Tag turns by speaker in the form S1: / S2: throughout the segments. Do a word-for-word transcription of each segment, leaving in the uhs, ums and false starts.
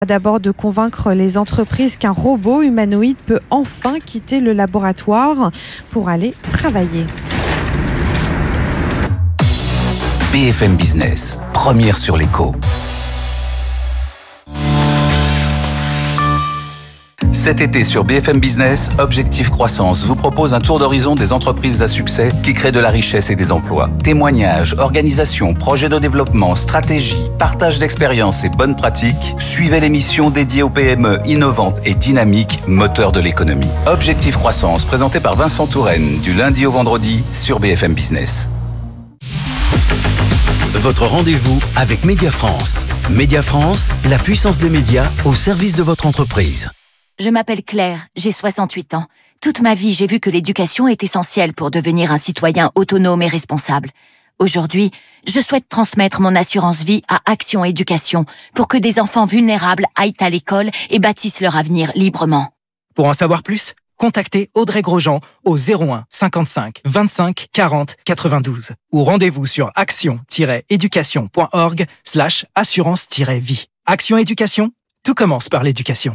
S1: D'abord de convaincre les entreprises qu'un robot humanoïde peut enfin quitter le laboratoire pour aller travailler.
S2: B F M Business, première sur l'écho. Cet été sur B F M Business, Objectif Croissance vous propose un tour d'horizon des entreprises à succès qui créent de la richesse et des emplois. Témoignages, organisations, projets de développement, stratégies, partage d'expériences et bonnes pratiques. Suivez l'émission dédiée aux P M E innovantes et dynamiques, moteurs de l'économie. Objectif Croissance, présenté par Vincent Touraine, du lundi au vendredi sur B F M Business.
S3: Votre rendez-vous avec Média France. Média France, la puissance des médias au service de votre entreprise.
S4: Je m'appelle Claire, j'ai soixante-huit ans. Toute ma vie, j'ai vu que l'éducation est essentielle pour devenir un citoyen autonome et responsable. Aujourd'hui, je souhaite transmettre mon assurance vie à Action Éducation pour que des enfants vulnérables aillent à l'école et bâtissent leur avenir librement.
S5: Pour en savoir plus, contactez Audrey Grosjean au zéro un cinquante-cinq vingt-cinq quarante quatre-vingt-douze ou rendez-vous sur action-éducation.org slash assurance-vie. Action Éducation, tout commence par l'éducation.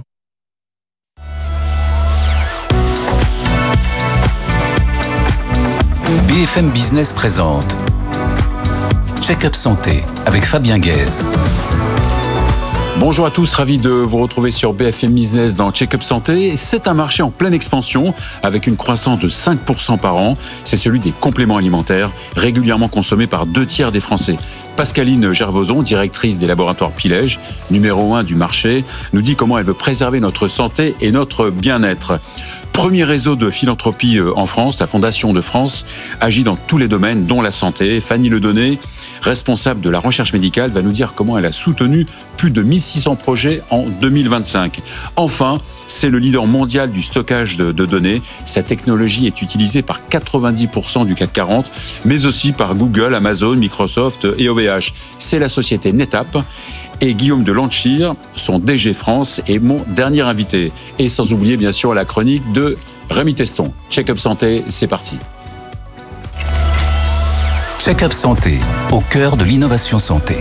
S2: B F M Business présente Check-up Santé avec Fabien Guèze.
S6: Bonjour à tous, ravi de vous retrouver sur B F M Business dans Check-up Santé. C'est un marché en pleine expansion avec une croissance de cinq pour cent par an. C'est celui des compléments alimentaires, régulièrement consommés par deux tiers des Français. Pascaline Gervoson, directrice des laboratoires Pilège, numéro un du marché, nous dit comment elle veut préserver notre santé et notre bien-être. Premier réseau de philanthropie en France, la Fondation de France agit dans tous les domaines, dont la santé. Fanny Ledonné, responsable de la recherche médicale, va nous dire comment elle a soutenu plus de mille six cents projets en deux mille vingt-cinq. Enfin, c'est le leader mondial du stockage de, de données. Sa technologie est utilisée par quatre-vingt-dix pour cent du C A C quarante, mais aussi par Google, Amazon, Microsoft et O V H. C'est la société NetApp. Et Guillaume de Lanchir, son D G France, est mon dernier invité. Et sans oublier bien sûr la chronique de Rémi Teston. Check-up Santé, c'est parti.
S2: Check-up Santé, au cœur de l'innovation santé.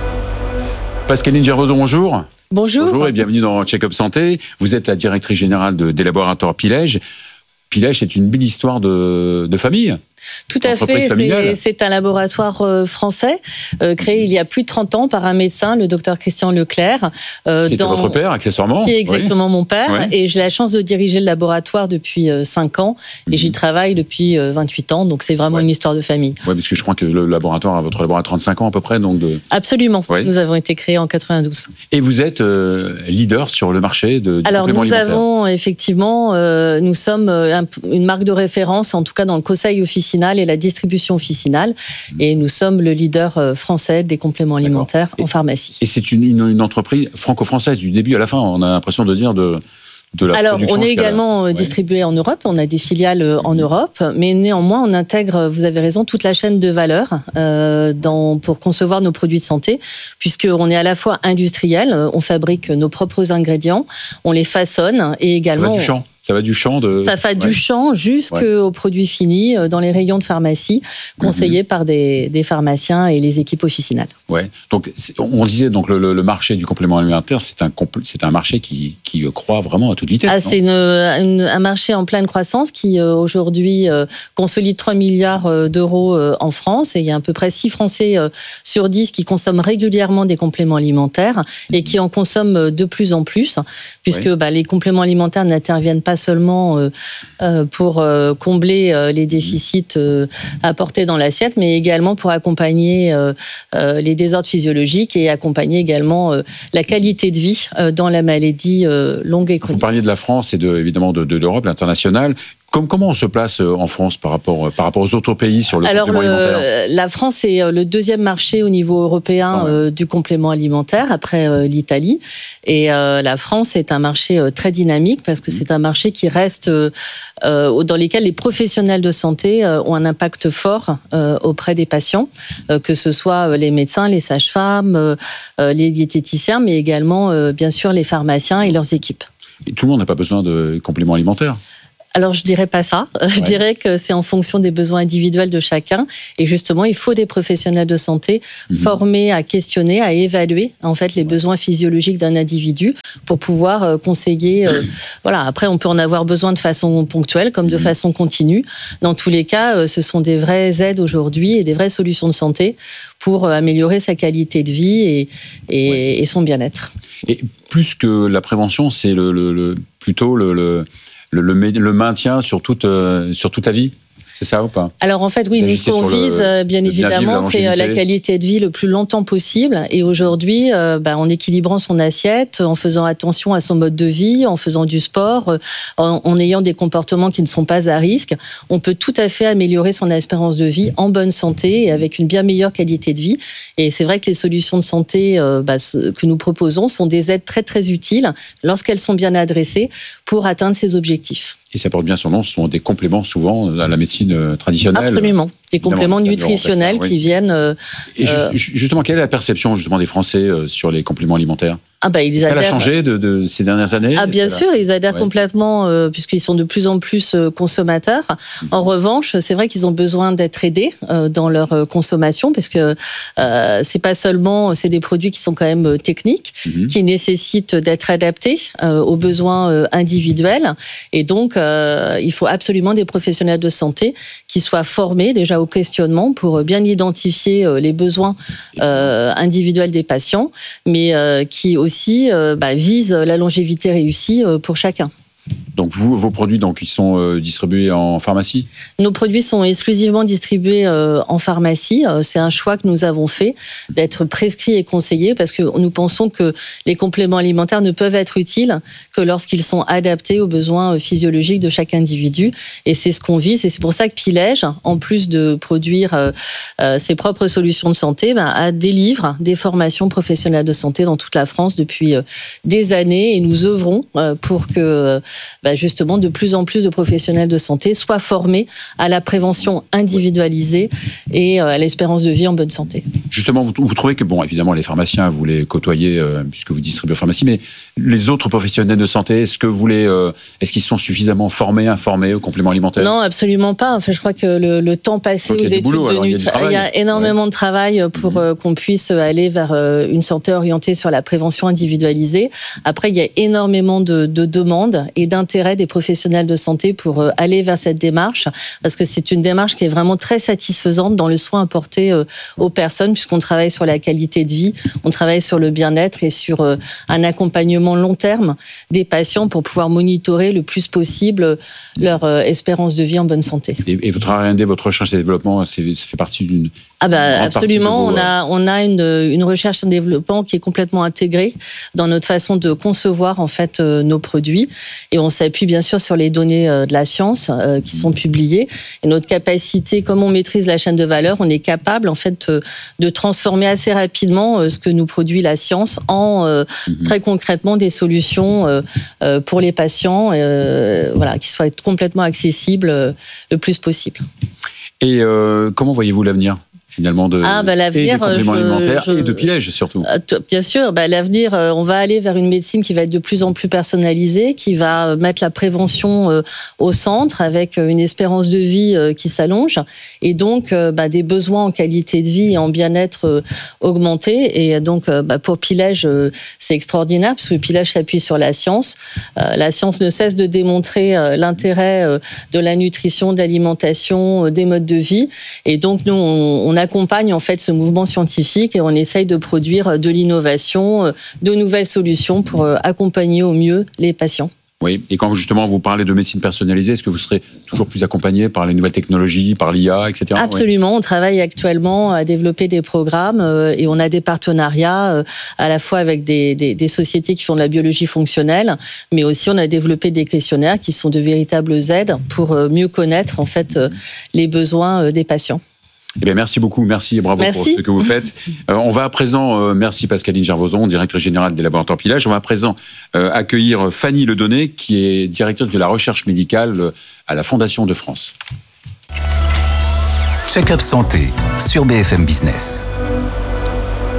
S6: Pascaline Gervoson, bonjour.
S7: Bonjour.
S6: Bonjour et bienvenue dans Check-up Santé. Vous êtes la directrice générale de, des laboratoires Pilège. Pilège, c'est une belle histoire de, de famille.
S7: Tout à fait, c'est, c'est un laboratoire euh, français euh, créé il y a plus de trente ans par un médecin, le docteur Christian Leclerc.
S6: Euh, qui était dans, votre père, accessoirement.
S7: Qui est exactement
S6: oui.
S7: mon père.
S6: Oui.
S7: Et j'ai la chance de diriger le laboratoire depuis euh, cinq ans. Et mmh. j'y travaille depuis euh, vingt-huit ans. Donc c'est vraiment ouais. une histoire de famille.
S6: Oui, parce que je crois que le laboratoire, votre laboratoire a trente-cinq ans à peu près. Donc de...
S7: Absolument.
S6: Oui.
S7: Nous avons été créés en quatre-vingt-douze.
S6: Et vous êtes euh, leader sur le marché de, du
S7: Alors
S6: complément
S7: nous
S6: alimentaire.
S7: avons effectivement, euh, nous sommes un, une marque de référence, en tout cas dans le conseil officinal et la distribution officinale, et nous sommes le leader français des compléments alimentaires en pharmacie.
S6: Et c'est une, une, une entreprise franco-française du début à la fin, on a l'impression de dire de... De la
S7: Alors, on est également
S6: la...
S7: distribué ouais. en Europe, on a des filiales mmh. en Europe, mais néanmoins, on intègre, vous avez raison, toute la chaîne de valeur euh, dans, pour concevoir nos produits de santé, puisqu'on est à la fois industriel, on fabrique nos propres ingrédients, on les façonne, et également...
S6: Ça va du champ. Ça va du champ de...
S7: Ça va ouais. du champ jusqu'aux
S6: ouais.
S7: produits finis dans les rayons de pharmacie, conseillés mmh. par des, des pharmaciens et les équipes officinales.
S6: Ouais. Donc, on disait donc le, le marché du complément alimentaire, c'est un, c'est un marché qui, qui croît vraiment à toute vitesse.
S7: Ah,
S6: non
S7: c'est une, une, un marché en pleine croissance qui euh, aujourd'hui euh, consolide trois milliards d'euros euh, en France, et il y a à peu près six Français euh, sur dix qui consomment régulièrement des compléments alimentaires mmh. et qui en consomment de plus en plus, puisque ouais. bah, les compléments alimentaires n'interviennent pas seulement euh, euh, pour euh, combler euh, les déficits euh, apportés dans l'assiette, mais également pour accompagner euh, euh, les désordres physiologiques et accompagner également euh, la qualité de vie euh, dans la maladie euh, longue et chronique.
S6: Vous parliez de la France et de, évidemment de, de l'Europe, l'international. Comme, comment on se place en France par rapport, par rapport aux autres pays sur le
S7: Alors,
S6: complément
S7: le,
S6: alimentaire ?
S7: La France est le deuxième marché au niveau européen ah ouais. euh, du complément alimentaire, après euh, l'Italie. Et euh, la France est un marché euh, très dynamique, parce que mmh. c'est un marché qui reste, euh, euh, dans lesquels les professionnels de santé euh, ont un impact fort euh, auprès des patients, euh, que ce soit les médecins, les sages-femmes, euh, les diététiciens, mais également, euh, bien sûr, les pharmaciens et leurs équipes.
S6: Et tout le monde n'a pas besoin de compléments alimentaires ?
S7: Alors, je dirais pas ça. Je ouais. dirais que c'est en fonction des besoins individuels de chacun. Et justement, il faut des professionnels de santé mmh. formés à questionner, à évaluer, en fait, les besoins physiologiques d'un individu pour pouvoir euh, conseiller. Euh, mmh. Voilà. Après, on peut en avoir besoin de façon ponctuelle comme de mmh. façon continue. Dans tous les cas, euh, ce sont des vraies aides aujourd'hui et des vraies solutions de santé pour euh, améliorer sa qualité de vie et, et, ouais. et son bien-être.
S6: Et plus que la prévention, c'est le, le, le plutôt le, le, le, le maintien sur toute, euh, sur toute la vie. C'est ça ou pas? Alors
S7: en fait, oui, nous ce qu'on vise, le, bien évidemment, bien c'est la qualité de vie le plus longtemps possible. Et aujourd'hui, euh, bah, en équilibrant son assiette, en faisant attention à son mode de vie, en faisant du sport, en, en ayant des comportements qui ne sont pas à risque, on peut tout à fait améliorer son espérance de vie en bonne santé et avec une bien meilleure qualité de vie. Et c'est vrai que les solutions de santé euh, bah, que nous proposons sont des aides très très utiles lorsqu'elles sont bien adressées pour atteindre ces objectifs.
S6: Et ça porte bien son nom, ce sont des compléments souvent à la médecine traditionnelle.
S7: Absolument, des compléments nutritionnels qui viennent... Euh,
S6: Et justement, quelle est la perception justement des Français sur les compléments alimentaires ?
S7: Ah bah, ils
S6: Est-ce
S7: adhèrent...
S6: qu'elle a changé de, de ces dernières années?
S7: Ah bien sûr, ils adhèrent ouais. complètement euh, puisqu'ils sont de plus en plus euh, consommateurs. En revanche, c'est vrai qu'ils ont besoin d'être aidés euh, dans leur euh, consommation parce que euh, c'est pas seulement, c'est des produits qui sont quand même euh, techniques, mm-hmm. qui nécessitent d'être adaptés euh, aux besoins euh, individuels. Et donc, euh, il faut absolument des professionnels de santé qui soient formés déjà au questionnement pour bien identifier euh, les besoins euh, individuels des patients, mais euh, qui aussi aussi euh, bah, vise la longévité réussie euh, pour chacun.
S6: Donc vous, vos produits, donc, ils sont euh, distribués en pharmacie ?
S7: Nos produits sont exclusivement distribués euh, en pharmacie. Euh, c'est un choix que nous avons fait d'être prescrits et conseillés parce que nous pensons que les compléments alimentaires ne peuvent être utiles que lorsqu'ils sont adaptés aux besoins physiologiques de chaque individu. Et c'est ce qu'on vise. Et c'est pour ça que Pilège, en plus de produire euh, euh, ses propres solutions de santé, ben, a délivre des formations professionnelles de santé dans toute la France depuis euh, des années. Et nous œuvrons euh, pour que euh, bah justement de plus en plus de professionnels de santé soient formés à la prévention individualisée et à l'espérance de vie en bonne santé.
S6: Justement, vous, vous trouvez que, bon, évidemment, les pharmaciens, vous les côtoyez euh, puisque vous distribuez en pharmacie, mais les autres professionnels de santé, est-ce que vous les, euh, est-ce qu'ils sont suffisamment formés, informés aux compléments alimentaires ?
S7: Non, absolument pas. Enfin, je crois que le, le temps passé aux études boulot, de nutrition, il y a énormément ouais. de travail pour mmh. euh, qu'on puisse aller vers euh, une santé orientée sur la prévention individualisée. Après, il y a énormément de, de demandes et d'intérêt des professionnels de santé pour aller vers cette démarche, parce que c'est une démarche qui est vraiment très satisfaisante dans le soin apporté aux personnes, puisqu'on travaille sur la qualité de vie, on travaille sur le bien-être et sur un accompagnement long terme des patients pour pouvoir monitorer le plus possible leur espérance de vie en bonne santé.
S6: Et, et votre R and D, votre recherche et développement, c'est, ça fait partie d'une...
S7: Ah bah absolument, vos... on a on a une une recherche et développement qui est complètement intégrée dans notre façon de concevoir en fait euh, nos produits et on s'appuie bien sûr sur les données euh, de la science euh, qui sont publiées et notre capacité, comme on maîtrise la chaîne de valeur, on est capable en fait euh, de transformer assez rapidement euh, ce que nous produit la science en euh, mm-hmm. très concrètement des solutions euh, euh, pour les patients, euh, voilà, qui soient complètement accessibles euh, le plus possible.
S6: Et euh, comment voyez-vous l'avenir ? Finalement de
S7: ah, bah, l'avenir,
S6: et des compléments
S7: je,
S6: alimentaires
S7: je,
S6: et de Pilège surtout.
S7: Bien sûr, bah, l'avenir, on va aller vers une médecine qui va être de plus en plus personnalisée, qui va mettre la prévention au centre avec une espérance de vie qui s'allonge et donc bah, des besoins en qualité de vie et en bien-être augmentés. Et donc bah, pour Pilège, c'est extraordinaire parce que Pilège s'appuie sur la science. La science ne cesse de démontrer l'intérêt de la nutrition, de l'alimentation, des modes de vie. Et donc nous, on, on a accompagne en fait ce mouvement scientifique et on essaye de produire de l'innovation, de nouvelles solutions pour accompagner au mieux les patients.
S6: Oui, et quand justement vous parlez de médecine personnalisée, est-ce que vous serez toujours plus accompagné par les nouvelles technologies, par l'I A, et cetera.
S7: Absolument, oui. On travaille actuellement à développer des programmes euh, et on a des partenariats euh, à la fois avec des, des, des sociétés qui font de la biologie fonctionnelle, mais aussi on a développé des questionnaires qui sont de véritables aides pour euh, mieux connaître en fait euh, les besoins euh, des patients.
S6: Eh bien, merci beaucoup, merci et bravo
S7: merci.
S6: pour ce que vous faites. Euh, on va à présent, euh, merci Pascaline Gervoson, directrice générale des laboratoires Pilège. On va à présent euh, accueillir Fanny Ledonné, qui est directrice de la recherche médicale euh, à la Fondation de France.
S2: Check-up santé sur B F M Business.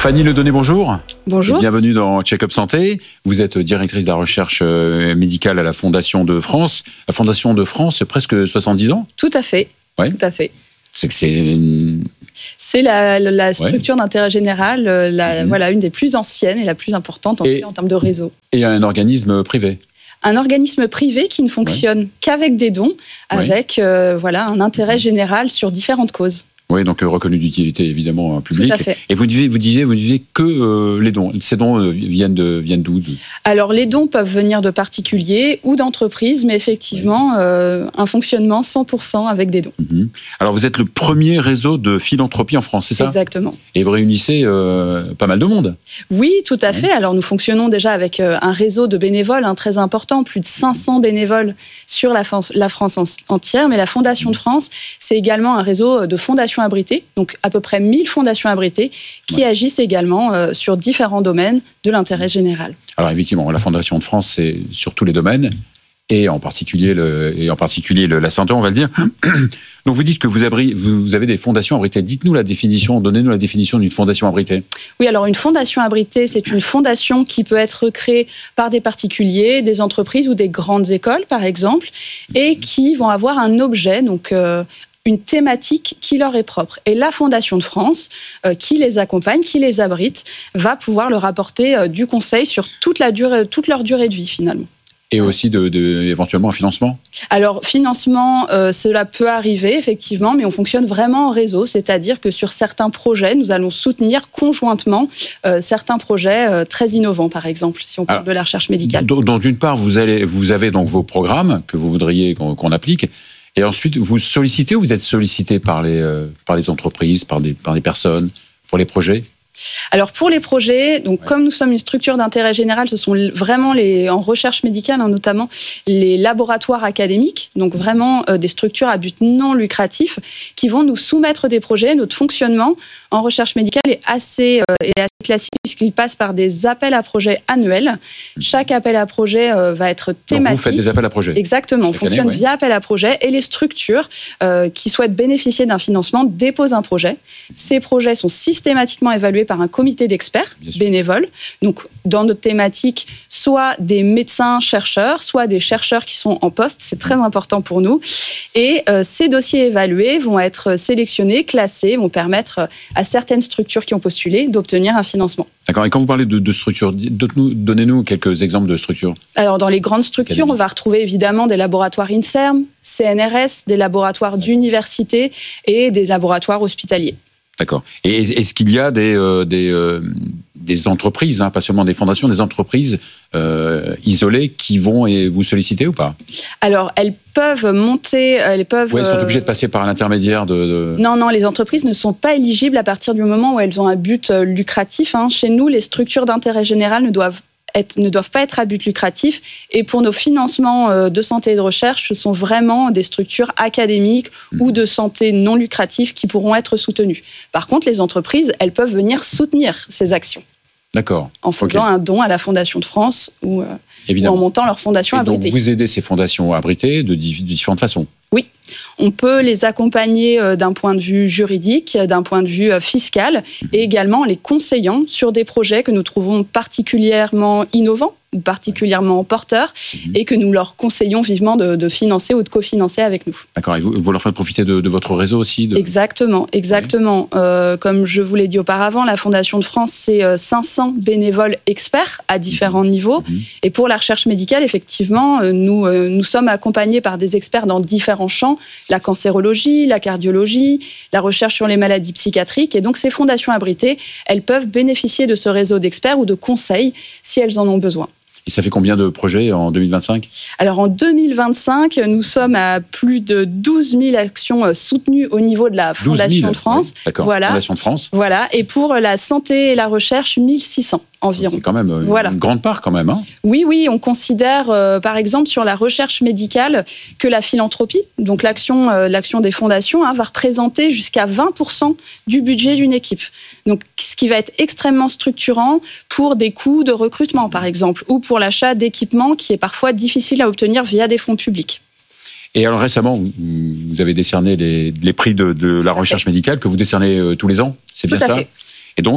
S6: Fanny Ledonné, bonjour.
S8: Bonjour.
S6: Et bienvenue dans Check-up Santé. Vous êtes directrice de la recherche médicale à la Fondation de France. La Fondation de France, c'est presque soixante-dix ans.
S8: Tout à fait.
S6: Ouais.
S8: Tout à fait.
S6: C'est que c'est une...
S8: C'est la, la structure ouais. d'intérêt général, la, mmh. voilà, une des plus anciennes et la plus importante en, et, en termes de réseau.
S6: Et un organisme privé.
S8: Un organisme privé qui ne fonctionne ouais. qu'avec des dons, avec ouais. euh, voilà, un intérêt général sur différentes causes.
S6: Oui, donc euh, reconnu d'utilité évidemment publique.
S8: Tout à fait.
S6: Et vous disiez, vous disiez, vous disiez que euh, les dons. Ces dons euh, viennent de, viennent d'où?
S8: Alors les dons peuvent venir de particuliers ou d'entreprises, mais effectivement oui. euh, un fonctionnement cent pour cent avec des dons.
S6: Mmh. Alors vous êtes le premier réseau de philanthropie en France, c'est ça?
S8: Exactement.
S6: Et vous réunissez euh, pas mal de monde.
S8: Oui, tout à oui. fait. Alors nous fonctionnons déjà avec euh, un réseau de bénévoles hein, très important, plus de cinq cents bénévoles sur la, la France entière. Mais la Fondation mmh. de France, c'est également un réseau de fondations abritées, donc à peu près mille fondations abritées qui ouais. agissent également euh, sur différents domaines de l'intérêt général.
S6: Alors effectivement, la Fondation de France, c'est sur tous les domaines, et en particulier, le, et en particulier le, la santé, on va le dire. Donc vous dites que vous, abri, vous avez des fondations abritées. Dites-nous la définition, donnez-nous la définition d'une fondation abritée.
S8: Oui, alors une fondation abritée, c'est une fondation qui peut être créée par des particuliers, des entreprises ou des grandes écoles, par exemple, et qui vont avoir un objet, donc euh, une thématique qui leur est propre. Et la Fondation de France, euh, qui les accompagne, qui les abrite, va pouvoir leur apporter euh, du conseil sur toute, la durée, toute leur durée de vie, finalement.
S6: Et aussi de, de, éventuellement un financement?
S8: Alors, financement, euh, cela peut arriver, effectivement, mais on fonctionne vraiment en réseau, c'est-à-dire que sur certains projets, nous allons soutenir conjointement euh, certains projets euh, très innovants, par exemple, si on parle Alors, de la recherche médicale.
S6: Donc, d'une part, vous, allez, vous avez donc vos programmes que vous voudriez qu'on, qu'on applique. Et ensuite, vous sollicitez ou vous êtes sollicité par les, euh, par les entreprises, par des, par des personnes, pour les projets?
S8: Alors pour les projets, donc ouais. comme nous sommes une structure d'intérêt général, ce sont vraiment les, en recherche médicale, hein, notamment les laboratoires académiques, donc vraiment euh, des structures à but non lucratif, qui vont nous soumettre des projets. Notre fonctionnement en recherche médicale est assez, euh, est assez classique puisqu'il passe par des appels à projets annuels. Chaque appel à projet euh, va être thématique.
S6: Donc vous faites des appels à projets?
S8: Exactement, on fonctionne année, ouais. via appel à projet et les structures euh, qui souhaitent bénéficier d'un financement déposent un projet. Ces projets sont systématiquement évalués par un comité d'experts bénévoles. Donc, dans notre thématique, soit des médecins-chercheurs, soit des chercheurs qui sont en poste. C'est très important pour nous. Et euh, ces dossiers évalués vont être sélectionnés, classés, vont permettre à certaines structures qui ont postulé d'obtenir un financement.
S6: D'accord. Et quand vous parlez de, de structures, donnez-nous quelques exemples de structures.
S8: Alors, dans les grandes structures, on va retrouver évidemment des laboratoires INSERM, C N R S, des laboratoires d'université et des laboratoires hospitaliers.
S6: D'accord. Et est-ce qu'il y a des, euh, des, euh, des entreprises, hein, pas seulement des fondations, des entreprises euh, isolées qui vont et vous solliciter ou pas?
S8: Alors, elles peuvent monter, elles peuvent...
S6: Oui, elles sont obligées de passer par l'intermédiaire de, de...
S8: Non, non, les entreprises ne sont pas éligibles à partir du moment où elles ont un but lucratif. Hein. Chez nous, les structures d'intérêt général ne doivent Être, ne doivent pas être à but lucratif. Et pour nos financements de santé et de recherche, ce sont vraiment des structures académiques mmh. ou de santé non lucratives qui pourront être soutenues. Par contre, les entreprises, elles peuvent venir soutenir ces actions.
S6: D'accord.
S8: En faisant okay. un don à la Fondation de France ou, ou en montant leur fondation
S6: et
S8: abritée.
S6: Donc vous aidez ces fondations abritées de, de différentes façons?
S8: Oui. On peut les accompagner d'un point de vue juridique, d'un point de vue fiscal, et également en les conseillant sur des projets que nous trouvons particulièrement innovants, ou particulièrement porteurs, mmh. et que nous leur conseillons vivement de, de financer ou de cofinancer avec nous.
S6: D'accord, et vous, vous leur faites profiter de, de votre réseau aussi de...
S8: Exactement, exactement. Oui. Euh, comme je vous l'ai dit auparavant, la Fondation de France, c'est cinq cents bénévoles experts à différents mmh. niveaux. Mmh. Et pour la recherche médicale, effectivement, nous, euh, nous sommes accompagnés par des experts dans différents champs, la cancérologie, la cardiologie, la recherche sur les maladies psychiatriques. Et donc, ces fondations abritées, elles peuvent bénéficier de ce réseau d'experts ou de conseils si elles en ont besoin.
S6: Et ça fait combien de projets en deux mille vingt-cinq?
S8: Alors en deux mille vingt-cinq, nous sommes à plus de douze mille actions soutenues au niveau de la Fondation de France.
S6: Oui, d'accord,
S8: voilà.
S6: Fondation de France.
S8: Voilà, et pour la santé et la recherche, mille six cents environ.
S6: C'est quand même une
S8: voilà.
S6: grande part quand même. Hein.
S8: Oui, oui, on considère euh, par exemple sur la recherche médicale que la philanthropie, donc l'action, euh, l'action des fondations, hein, va représenter jusqu'à vingt pour cent du budget d'une équipe. Donc ce qui va être extrêmement structurant pour des coûts de recrutement par exemple, ou pour l'achat d'équipements qui est parfois difficile à obtenir via des fonds publics.
S6: Et alors récemment, vous avez décerné les, les prix de, de la recherche médicale que vous décernez euh, tous les ans, c'est bien ça?
S8: Fait.
S6: Et donc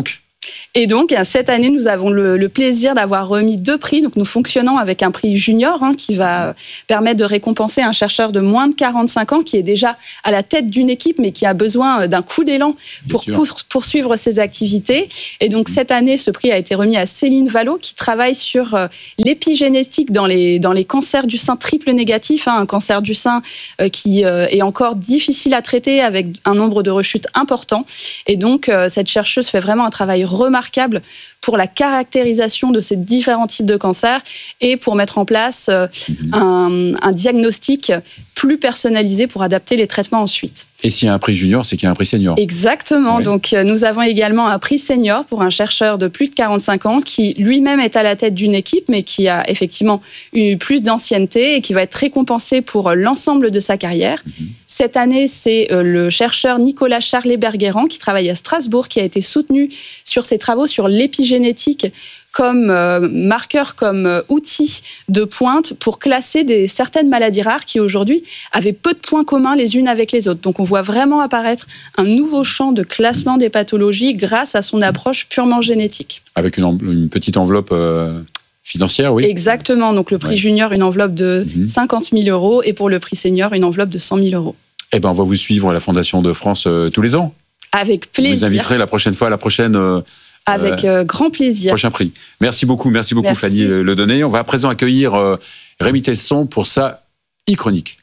S8: Et donc, cette année, nous avons le, le plaisir d'avoir remis deux prix. Donc, nous fonctionnons avec un prix junior hein, qui va permettre de récompenser un chercheur de moins de quarante-cinq ans qui est déjà à la tête d'une équipe, mais qui a besoin d'un coup d'élan pour, pour poursuivre ses activités. Et donc, cette année, ce prix a été remis à Céline Vallot, qui travaille sur euh, l'épigénétique dans les, dans les cancers du sein triple négatif, hein, un cancer du sein euh, qui euh, est encore difficile à traiter avec un nombre de rechutes important. Et donc, euh, cette chercheuse fait vraiment un travail remarquable pour la caractérisation de ces différents types de cancers et pour mettre en place euh, un, un diagnostic plus personnalisé pour adapter les traitements ensuite.
S6: Et s'il y a un prix junior, c'est qu'il y a un prix senior.
S8: Exactement.
S6: Oui.
S8: Donc, euh, nous avons également un prix senior pour un chercheur de plus de quarante-cinq ans qui lui-même est à la tête d'une équipe, mais qui a effectivement eu plus d'ancienneté et qui va être récompensé pour l'ensemble de sa carrière. Mm-hmm. Cette année, c'est euh, le chercheur Nicolas Charlet-Berguerand qui travaille à Strasbourg, qui a été soutenu sur ses travaux sur l'épigénétique comme euh, marqueur, comme euh, outil de pointe pour classer des, certaines maladies rares qui aujourd'hui avaient peu de points communs les unes avec les autres. Donc on voit vraiment apparaître un nouveau champ de classement des pathologies grâce à son approche purement génétique.
S6: Avec une, en, une petite enveloppe euh, financière, oui.
S8: Exactement. Donc le prix ouais. junior, une enveloppe de mmh. cinquante mille euros et pour le prix senior, une enveloppe de cent mille euros.
S6: Eh ben, on va vous suivre à la Fondation de France euh, tous les ans.
S8: Avec plaisir.
S6: Vous inviterez la prochaine fois à la prochaine... Euh,
S8: Avec euh, grand plaisir.
S6: Prochain prix. Merci beaucoup, merci beaucoup
S8: merci.
S6: Fanny Le Donné. On va à présent accueillir euh, Rémi Tesson pour sa e-chronique.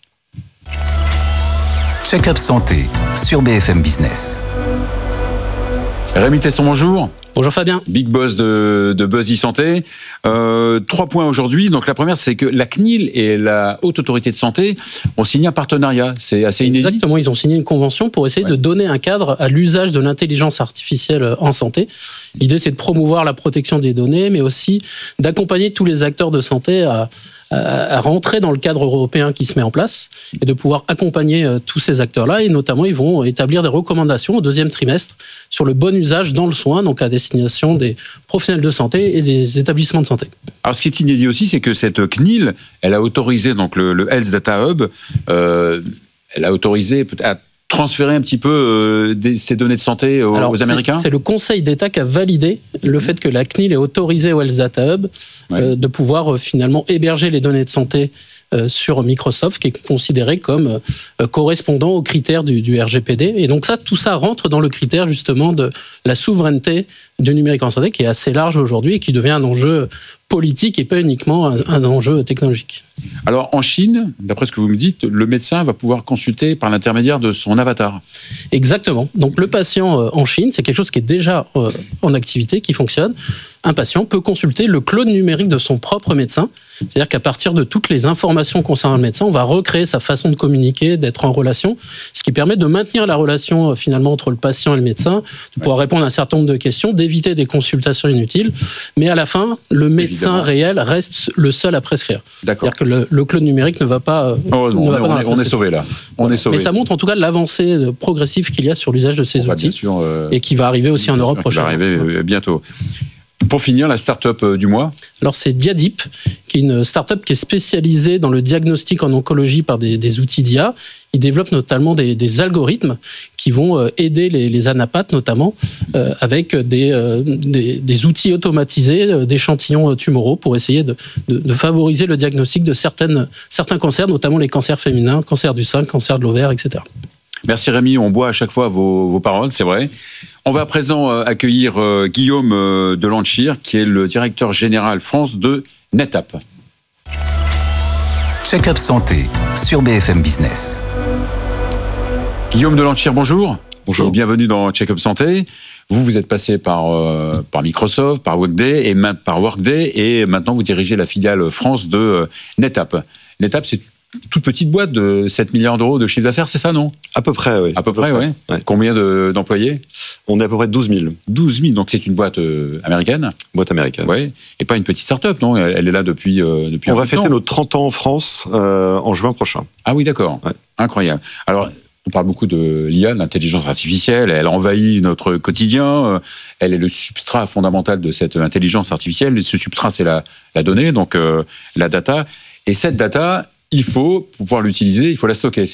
S2: Check-up santé sur B F M Business.
S6: Rémi Tesson, bonjour.
S9: Bonjour Fabien.
S6: Big boss de, de Buzz e-santé. Euh, trois points aujourd'hui. Donc la première, c'est que la C N I L et la Haute Autorité de Santé ont signé un partenariat. C'est assez inédit.
S9: Exactement, ils ont signé une convention pour essayer ouais. de donner un cadre à l'usage de l'intelligence artificielle en santé. L'idée, c'est de promouvoir la protection des données, mais aussi d'accompagner tous les acteurs de santé à à rentrer dans le cadre européen qui se met en place et de pouvoir accompagner tous ces acteurs-là. Et notamment, ils vont établir des recommandations au deuxième trimestre sur le bon usage dans le soin, donc à destination des professionnels de santé et des établissements de santé.
S6: Alors, ce qui est inédit aussi, c'est que cette C N I L, elle a autorisé donc le, le Health Data Hub, euh, elle a autorisé à transférer un petit peu euh, des, ces données de santé aux,
S9: Alors,
S6: aux Américains.
S9: C'est, c'est le Conseil d'État qui a validé le fait que la C N I L ait autorisé au Health Data Hub ouais. euh, de pouvoir euh, finalement héberger les données de santé euh, sur Microsoft, qui est considéré comme euh, correspondant aux critères du, du R G P D. Et donc ça, tout ça rentre dans le critère justement de la souveraineté du numérique en santé, qui est assez large aujourd'hui et qui devient un enjeu politique et pas uniquement un, un enjeu technologique.
S6: Alors en Chine, d'après ce que vous me dites, le médecin va pouvoir consulter par l'intermédiaire de son avatar.
S9: Exactement. Donc le patient euh, en Chine, c'est quelque chose qui est déjà euh, en activité, qui fonctionne. Un patient peut consulter le clone numérique de son propre médecin. C'est-à-dire qu'à partir de toutes les informations concernant le médecin, on va recréer sa façon de communiquer, d'être en relation, ce qui permet de maintenir la relation euh, finalement entre le patient et le médecin, de pouvoir ouais. répondre à un certain nombre de questions, d'éviter des consultations inutiles. Mais à la fin, le médecin Évidemment. réel reste le seul à prescrire.
S6: D'accord.
S9: C'est-à-dire que le, le clone numérique ne va pas.
S6: Heureusement,
S9: ne va
S6: on,
S9: pas
S6: est, on est sauvé là. On
S9: voilà.
S6: est sauvé.
S9: Mais ça montre en tout cas l'avancée progressive qu'il y a sur l'usage de ces
S6: on
S9: outils
S6: sûr, euh,
S9: et qui va arriver aussi en Europe prochainement.
S6: Qui va arriver euh, bientôt. Pour finir, la start-up du mois.
S9: Alors c'est Diadip, qui est une start-up qui est spécialisée dans le diagnostic en oncologie par des, des outils d'I A. Ils développent notamment des, des algorithmes qui vont aider les, les anapathes, notamment, euh, avec des, euh, des, des outils automatisés euh, d'échantillons tumoraux pour essayer de, de, de favoriser le diagnostic de certaines, certains cancers, notamment les cancers féminins, cancer du sein, cancer de l'ovaire, et cetera.
S6: Merci Rémi, on boit à chaque fois vos, vos paroles, c'est vrai. On va à présent accueillir Guillaume de Lanchir, qui est le directeur général France de NetApp.
S2: Check-up santé sur B F M Business.
S6: Guillaume de Lanchir, bonjour.
S10: Bonjour.
S6: Et bienvenue dans Check-up santé. Vous, vous êtes passé par, euh, par Microsoft, par Workday, et ma- par Workday, et maintenant vous dirigez la filiale France de euh, NetApp. NetApp, c'est toute petite boîte de sept milliards d'euros de chiffre d'affaires, c'est ça, non ?
S10: À peu près, oui.
S6: À peu, à peu près, oui. Ouais. Combien de, d'employés ?
S10: On est à peu près douze mille.
S6: douze mille, donc c'est une boîte euh, américaine ?
S10: Boîte américaine.
S6: Oui, et pas une petite start-up, non ? Elle, elle est là depuis, euh, depuis
S10: On
S6: un
S10: va
S6: peu de temps.
S10: fêter nos trente ans en France euh, en juin prochain.
S6: Ah oui, d'accord. Ouais. Incroyable. Alors, on parle beaucoup de l'I A, de l'intelligence artificielle. Elle envahit notre quotidien. Elle est le substrat fondamental de cette intelligence artificielle. Et ce substrat, c'est la, la donnée, donc euh, la data. Et cette data, il faut, pour pouvoir l'utiliser, il faut la stocker. C'est bien ça ?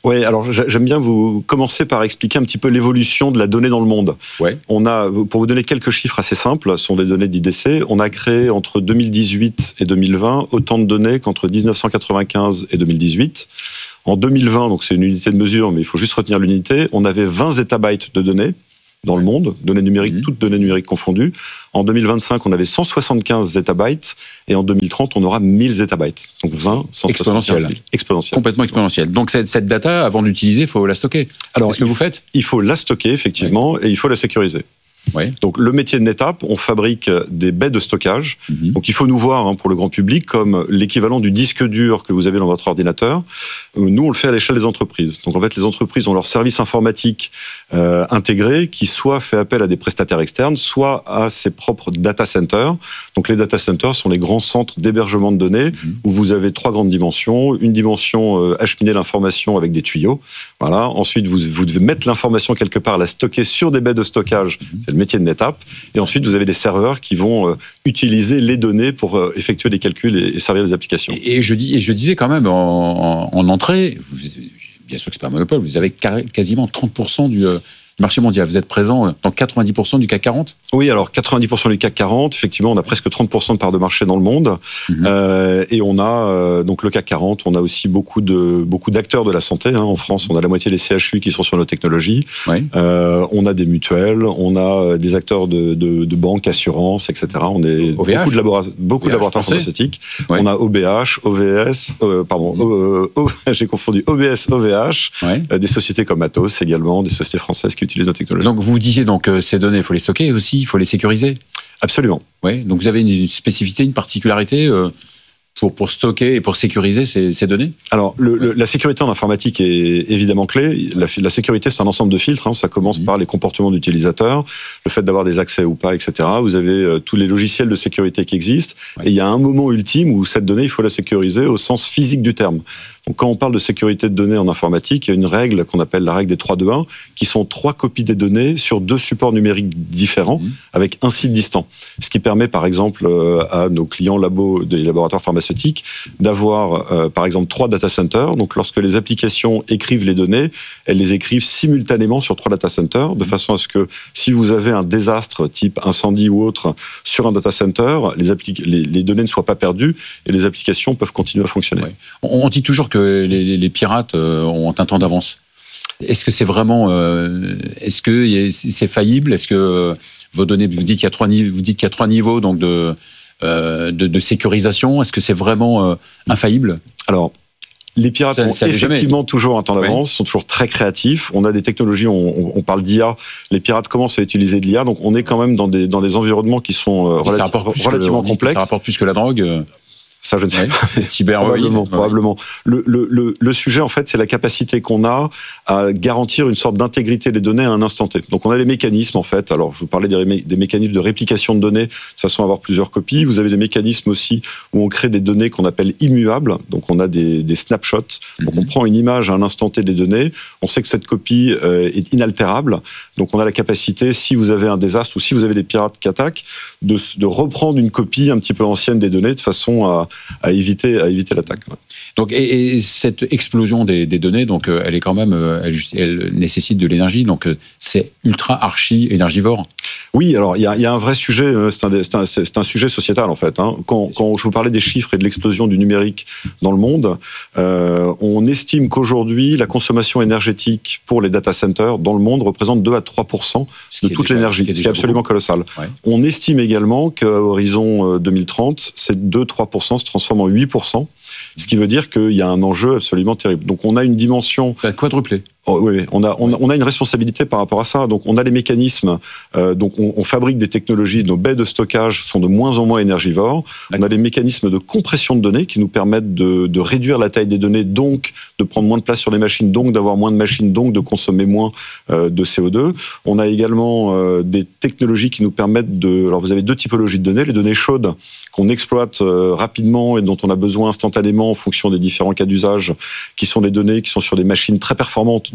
S10: Oui, alors j'aime bien vous commencer par expliquer un petit peu l'évolution de la donnée dans le monde.
S6: Ouais.
S10: On a, pour vous donner quelques chiffres assez simples, ce sont des données d'I D C, on a créé entre deux mille dix-huit et deux mille vingt autant de données qu'entre dix-neuf cent quatre-vingt-quinze et deux mille dix-huit. En deux mille vingt, donc c'est une unité de mesure, mais il faut juste retenir l'unité, on avait vingt zétabytes de données dans le monde, données numériques, mmh. toutes données numériques confondues. En deux mille vingt-cinq, on avait cent soixante-quinze zétabytes, et en deux mille trente, on aura mille zétabytes. Donc vingt, cent soixante-quinze mille. Exponentiel.
S6: Complètement exponentiel. Donc cette, cette data, avant d'utiliser, il faut la stocker. Alors, c'est ce que vous faites ?
S10: Il faut la stocker, effectivement, oui. et il faut la sécuriser.
S6: Ouais.
S10: Donc le métier de NetApp, on fabrique des baies de stockage. Mm-hmm. Donc il faut nous voir hein, pour le grand public comme l'équivalent du disque dur que vous avez dans votre ordinateur. Nous on le fait à l'échelle des entreprises. Donc en fait les entreprises ont leur service informatique euh, intégré qui soit fait appel à des prestataires externes, soit à ses propres data centers. Donc les data centers sont les grands centres d'hébergement de données mm-hmm. où vous avez trois grandes dimensions. Une dimension euh, acheminer l'information avec des tuyaux. Voilà. Ensuite vous, vous devez mettre l'information quelque part, la stocker sur des baies de stockage. Mm-hmm. C'est le métier de NetApp. Et ensuite, vous avez des serveurs qui vont euh, utiliser les données pour euh, effectuer des calculs et, et servir les applications.
S6: Et, et, je dis, et je disais quand même en, en, en entrée, vous, bien sûr que c'est pas un monopole, vous avez quasiment trente pour cent du, euh, du marché mondial. Vous êtes présent dans quatre-vingt-dix pour cent du C A C quarante ?
S10: Oui, alors quatre-vingt-dix pour cent du C A C quarante, effectivement, on a presque trente pour cent de part de marché dans le monde. Mmh. Euh, et on a, euh, donc le C A C quarante, on a aussi beaucoup, de, beaucoup d'acteurs de la santé. Hein. En France, on a la moitié des C H U qui sont sur nos technologies. Oui. Euh, on a des mutuelles, on a des acteurs de, de, de banques, assurances, et cetera. On est
S6: O V H.
S10: beaucoup de, labora- beaucoup de laboratoires pharmaceutiques. Oui. On a O B H, O V S, euh, pardon, mmh. o, o, j'ai confondu O B S, O V H, oui. euh, des sociétés comme Atos également, des sociétés françaises qui utilisent nos technologies.
S6: Donc vous disiez donc euh, ces données, il faut les stocker aussi. Il faut les sécuriser.
S10: Absolument.
S6: Oui. Donc vous avez une spécificité, une particularité euh, pour, pour stocker et pour sécuriser ces, ces données ?
S10: Alors, le, le, la sécurité en informatique est évidemment clé. La, la sécurité, c'est un ensemble de filtres. Hein. Ça commence mmh. par les comportements d'utilisateurs, le fait d'avoir des accès ou pas, et cetera. Vous avez euh, tous les logiciels de sécurité qui existent. Ouais. Et il y a un moment ultime où cette donnée, il faut la sécuriser au sens physique du terme. Donc, quand on parle de sécurité de données en informatique, il y a une règle qu'on appelle la règle des trois deux un, qui sont trois copies des données sur deux supports numériques différents, mmh. avec un site distant. Ce qui permet, par exemple, euh, à nos clients labos des laboratoires pharmaceutiques d'avoir, euh, par exemple, trois data centers. Donc, lorsque les applications écrivent les données, elles les écrivent simultanément sur trois data centers, de mmh. façon à ce que si vous avez un désastre type incendie ou autre sur un data center, les, appli- les, les données ne soient pas perdues et les applications peuvent continuer à fonctionner.
S6: Ouais. On dit toujours que les, les pirates ont un temps d'avance. Est-ce que c'est vraiment, euh, est-ce que c'est faillible ? Est-ce que vos données, vous dites qu'il y a trois niveaux, vous dites qu'il y a trois niveaux donc de, euh, de, de sécurisation. Est-ce que c'est vraiment euh, infaillible ?
S10: Alors. Les pirates ça, ont ça effectivement jamais. toujours un temps d'avance, oui. sont toujours très créatifs. On a des technologies, on, on parle d'I A. Les pirates commencent à utiliser de l'I A, donc on est quand même dans des, dans des environnements qui sont euh, relati- relativement
S6: le,
S10: complexes.
S6: Ça rapporte plus que la drogue.
S10: Ça, je ne sais pas.
S6: Ouais. Cyber,
S10: probablement.
S6: Oui.
S10: probablement. Le, le, le, le sujet, en fait, c'est la capacité qu'on a à garantir une sorte d'intégrité des données à un instant T. Donc, on a les mécanismes, en fait. Alors, je vous parlais des, des mécanismes de réplication de données, de façon à avoir plusieurs copies. Vous avez des mécanismes aussi où on crée des données qu'on appelle immuables. Donc, on a des, des snapshots. Mm-hmm. Donc, on prend une image à un instant T des données. On sait que cette copie euh, est inaltérable. Donc, on a la capacité, si vous avez un désastre ou si vous avez des pirates qui attaquent, de, de reprendre une copie un petit peu ancienne des données de façon à à éviter, à éviter l'attaque. Ouais.
S6: Donc, et, et cette explosion des, des données, donc, elle est quand même, elle, elle nécessite de l'énergie, donc c'est ultra archi énergivore.
S10: Oui, alors il y a, y a un vrai sujet, c'est un, c'est un, c'est un sujet sociétal en fait. Hein. Quand, quand je vous parlais des chiffres et de l'explosion du numérique dans le monde, euh, on estime qu'aujourd'hui la consommation énergétique pour les data centers dans le monde représente deux à trois pour cent de toute déjà, l'énergie, ce qui est, ce qui est absolument beaucoup. Colossal. Ouais. On estime également qu'à horizon deux mille trente, ces deux à trois pour cent se transforment en huit pour cent, ce qui veut dire qu'il y a un enjeu absolument terrible. Donc on a une dimension...
S6: Ça a quadruplé.
S10: Oh, oui, on a, on, a, on a une responsabilité par rapport à ça. Donc, on a les mécanismes. Euh, donc, on, on fabrique des technologies. Nos baies de stockage sont de moins en moins énergivores. D'accord. On a des mécanismes de compression de données qui nous permettent de, de réduire la taille des données, donc de prendre moins de place sur les machines, donc d'avoir moins de machines, donc de consommer moins euh, de C O deux. On a également euh, des technologies qui nous permettent de... Alors, vous avez deux typologies de données. Les données chaudes qu'on exploite euh, rapidement et dont on a besoin instantanément en fonction des différents cas d'usage, qui sont des données qui sont sur des machines très performantes,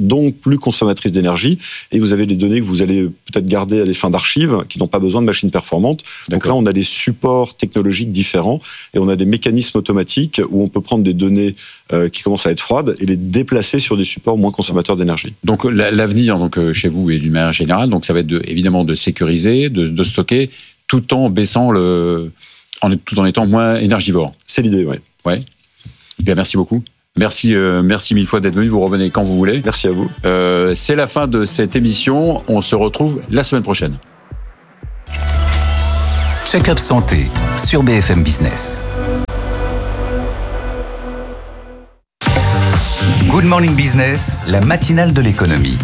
S10: donc plus consommatrices d'énergie, et vous avez des données que vous allez peut-être garder à des fins d'archives, qui n'ont pas besoin de machines performantes. Donc là, on a des supports technologiques différents, et on a des mécanismes automatiques où on peut prendre des données euh, qui commencent à être froides et les déplacer sur des supports moins consommateurs d'énergie.
S6: Donc l'avenir, donc chez vous et d'une manière générale, donc ça va être de, évidemment de sécuriser, de, de stocker, tout en baissant le, en, tout en étant moins énergivore.
S10: C'est l'idée, oui.
S6: Ouais. Bien, merci beaucoup. Merci, euh, merci mille fois d'être venu. Vous revenez quand vous voulez.
S10: Merci à vous.
S6: Euh, c'est la fin de cette émission. On se retrouve la semaine prochaine.
S2: Check-up santé sur B F M Business. Good Morning Business, la matinale de l'économie.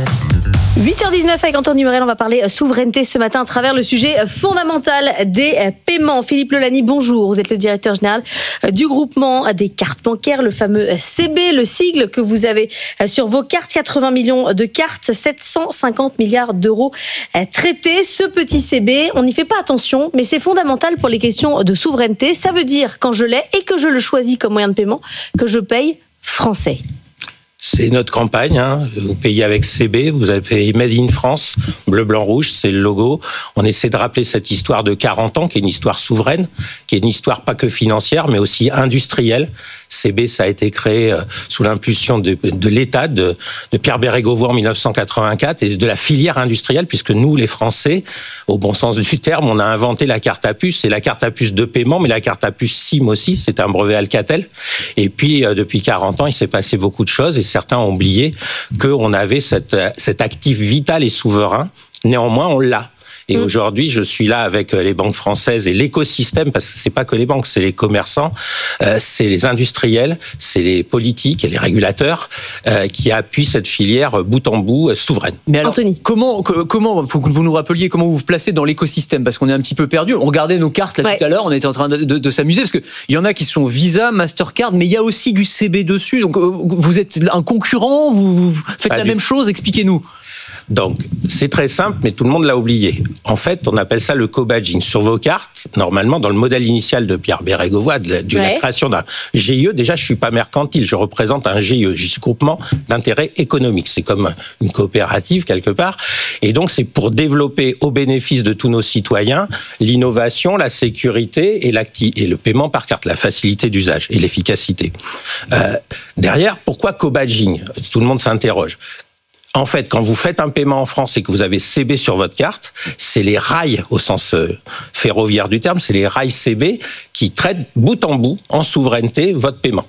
S11: huit heures dix-neuf avec Antoine Dumerel, on va parler souveraineté ce matin à travers le sujet fondamental des paiements. Philippe Lelani, bonjour. Vous êtes le directeur général du groupement des cartes bancaires, le fameux C B, le sigle que vous avez sur vos cartes. quatre-vingts millions de cartes, sept cent cinquante milliards d'euros traités. Ce petit C B, on n'y fait pas attention, mais c'est fondamental pour les questions de souveraineté. Ça veut dire, quand je l'ai et que je le choisis comme moyen de paiement, que je paye français.
S12: C'est notre campagne, hein. Vous payez avec C B, vous avez payé Made in France, bleu, blanc, rouge, c'est le logo. On essaie de rappeler cette histoire de quarante ans, qui est une histoire souveraine, qui est une histoire pas que financière, mais aussi industrielle. C B, ça a été créé sous l'impulsion de, de l'État, de, de Pierre Bérégovoy en mille neuf cent quatre-vingt-quatre, et de la filière industrielle, puisque nous, les Français, au bon sens du terme, on a inventé la carte à puce. C'est la carte à puce de paiement, mais la carte à puce SIM aussi, c'est un brevet Alcatel. Et puis, depuis quarante ans, il s'est passé beaucoup de choses, et certains ont oublié qu'on avait cette, cet actif vital et souverain. Néanmoins, on l'a. Et mmh. aujourd'hui, je suis là avec les banques françaises et l'écosystème, parce que c'est pas que les banques, c'est les commerçants, euh, c'est les industriels, c'est les politiques et les régulateurs euh, qui appuient cette filière bout en bout euh, souveraine.
S13: Mais alors,
S11: Anthony,
S13: comment, comment, faut que vous nous rappeliez comment vous vous placez dans l'écosystème, parce qu'on est un petit peu perdu. On regardait nos cartes là ouais. tout à l'heure, on était en train de, de, de s'amuser, parce que il y en a qui sont Visa, Mastercard, mais il y a aussi du C B dessus. Donc, vous êtes un concurrent, vous, vous faites pas la du... même chose. Expliquez-nous.
S12: Donc, c'est très simple, mais tout le monde l'a oublié. En fait, on appelle ça le co-badging. Sur vos cartes, normalement, dans le modèle initial de Pierre Bérégovoy, de, de ouais. la création d'un G I E, déjà, je suis pas mercantile, je représente un G I E, groupement d'intérêt économique. C'est comme une coopérative, quelque part. Et donc, c'est pour développer, au bénéfice de tous nos citoyens, l'innovation, la sécurité et, l'acti- et le paiement par carte, la facilité d'usage et l'efficacité. Euh, derrière, pourquoi co-badging ? Tout le monde s'interroge. En fait, quand vous faites un paiement en France et que vous avez C B sur votre carte, c'est les rails, au sens ferroviaire du terme, c'est les rails C B qui traitent bout en bout, en souveraineté, votre paiement.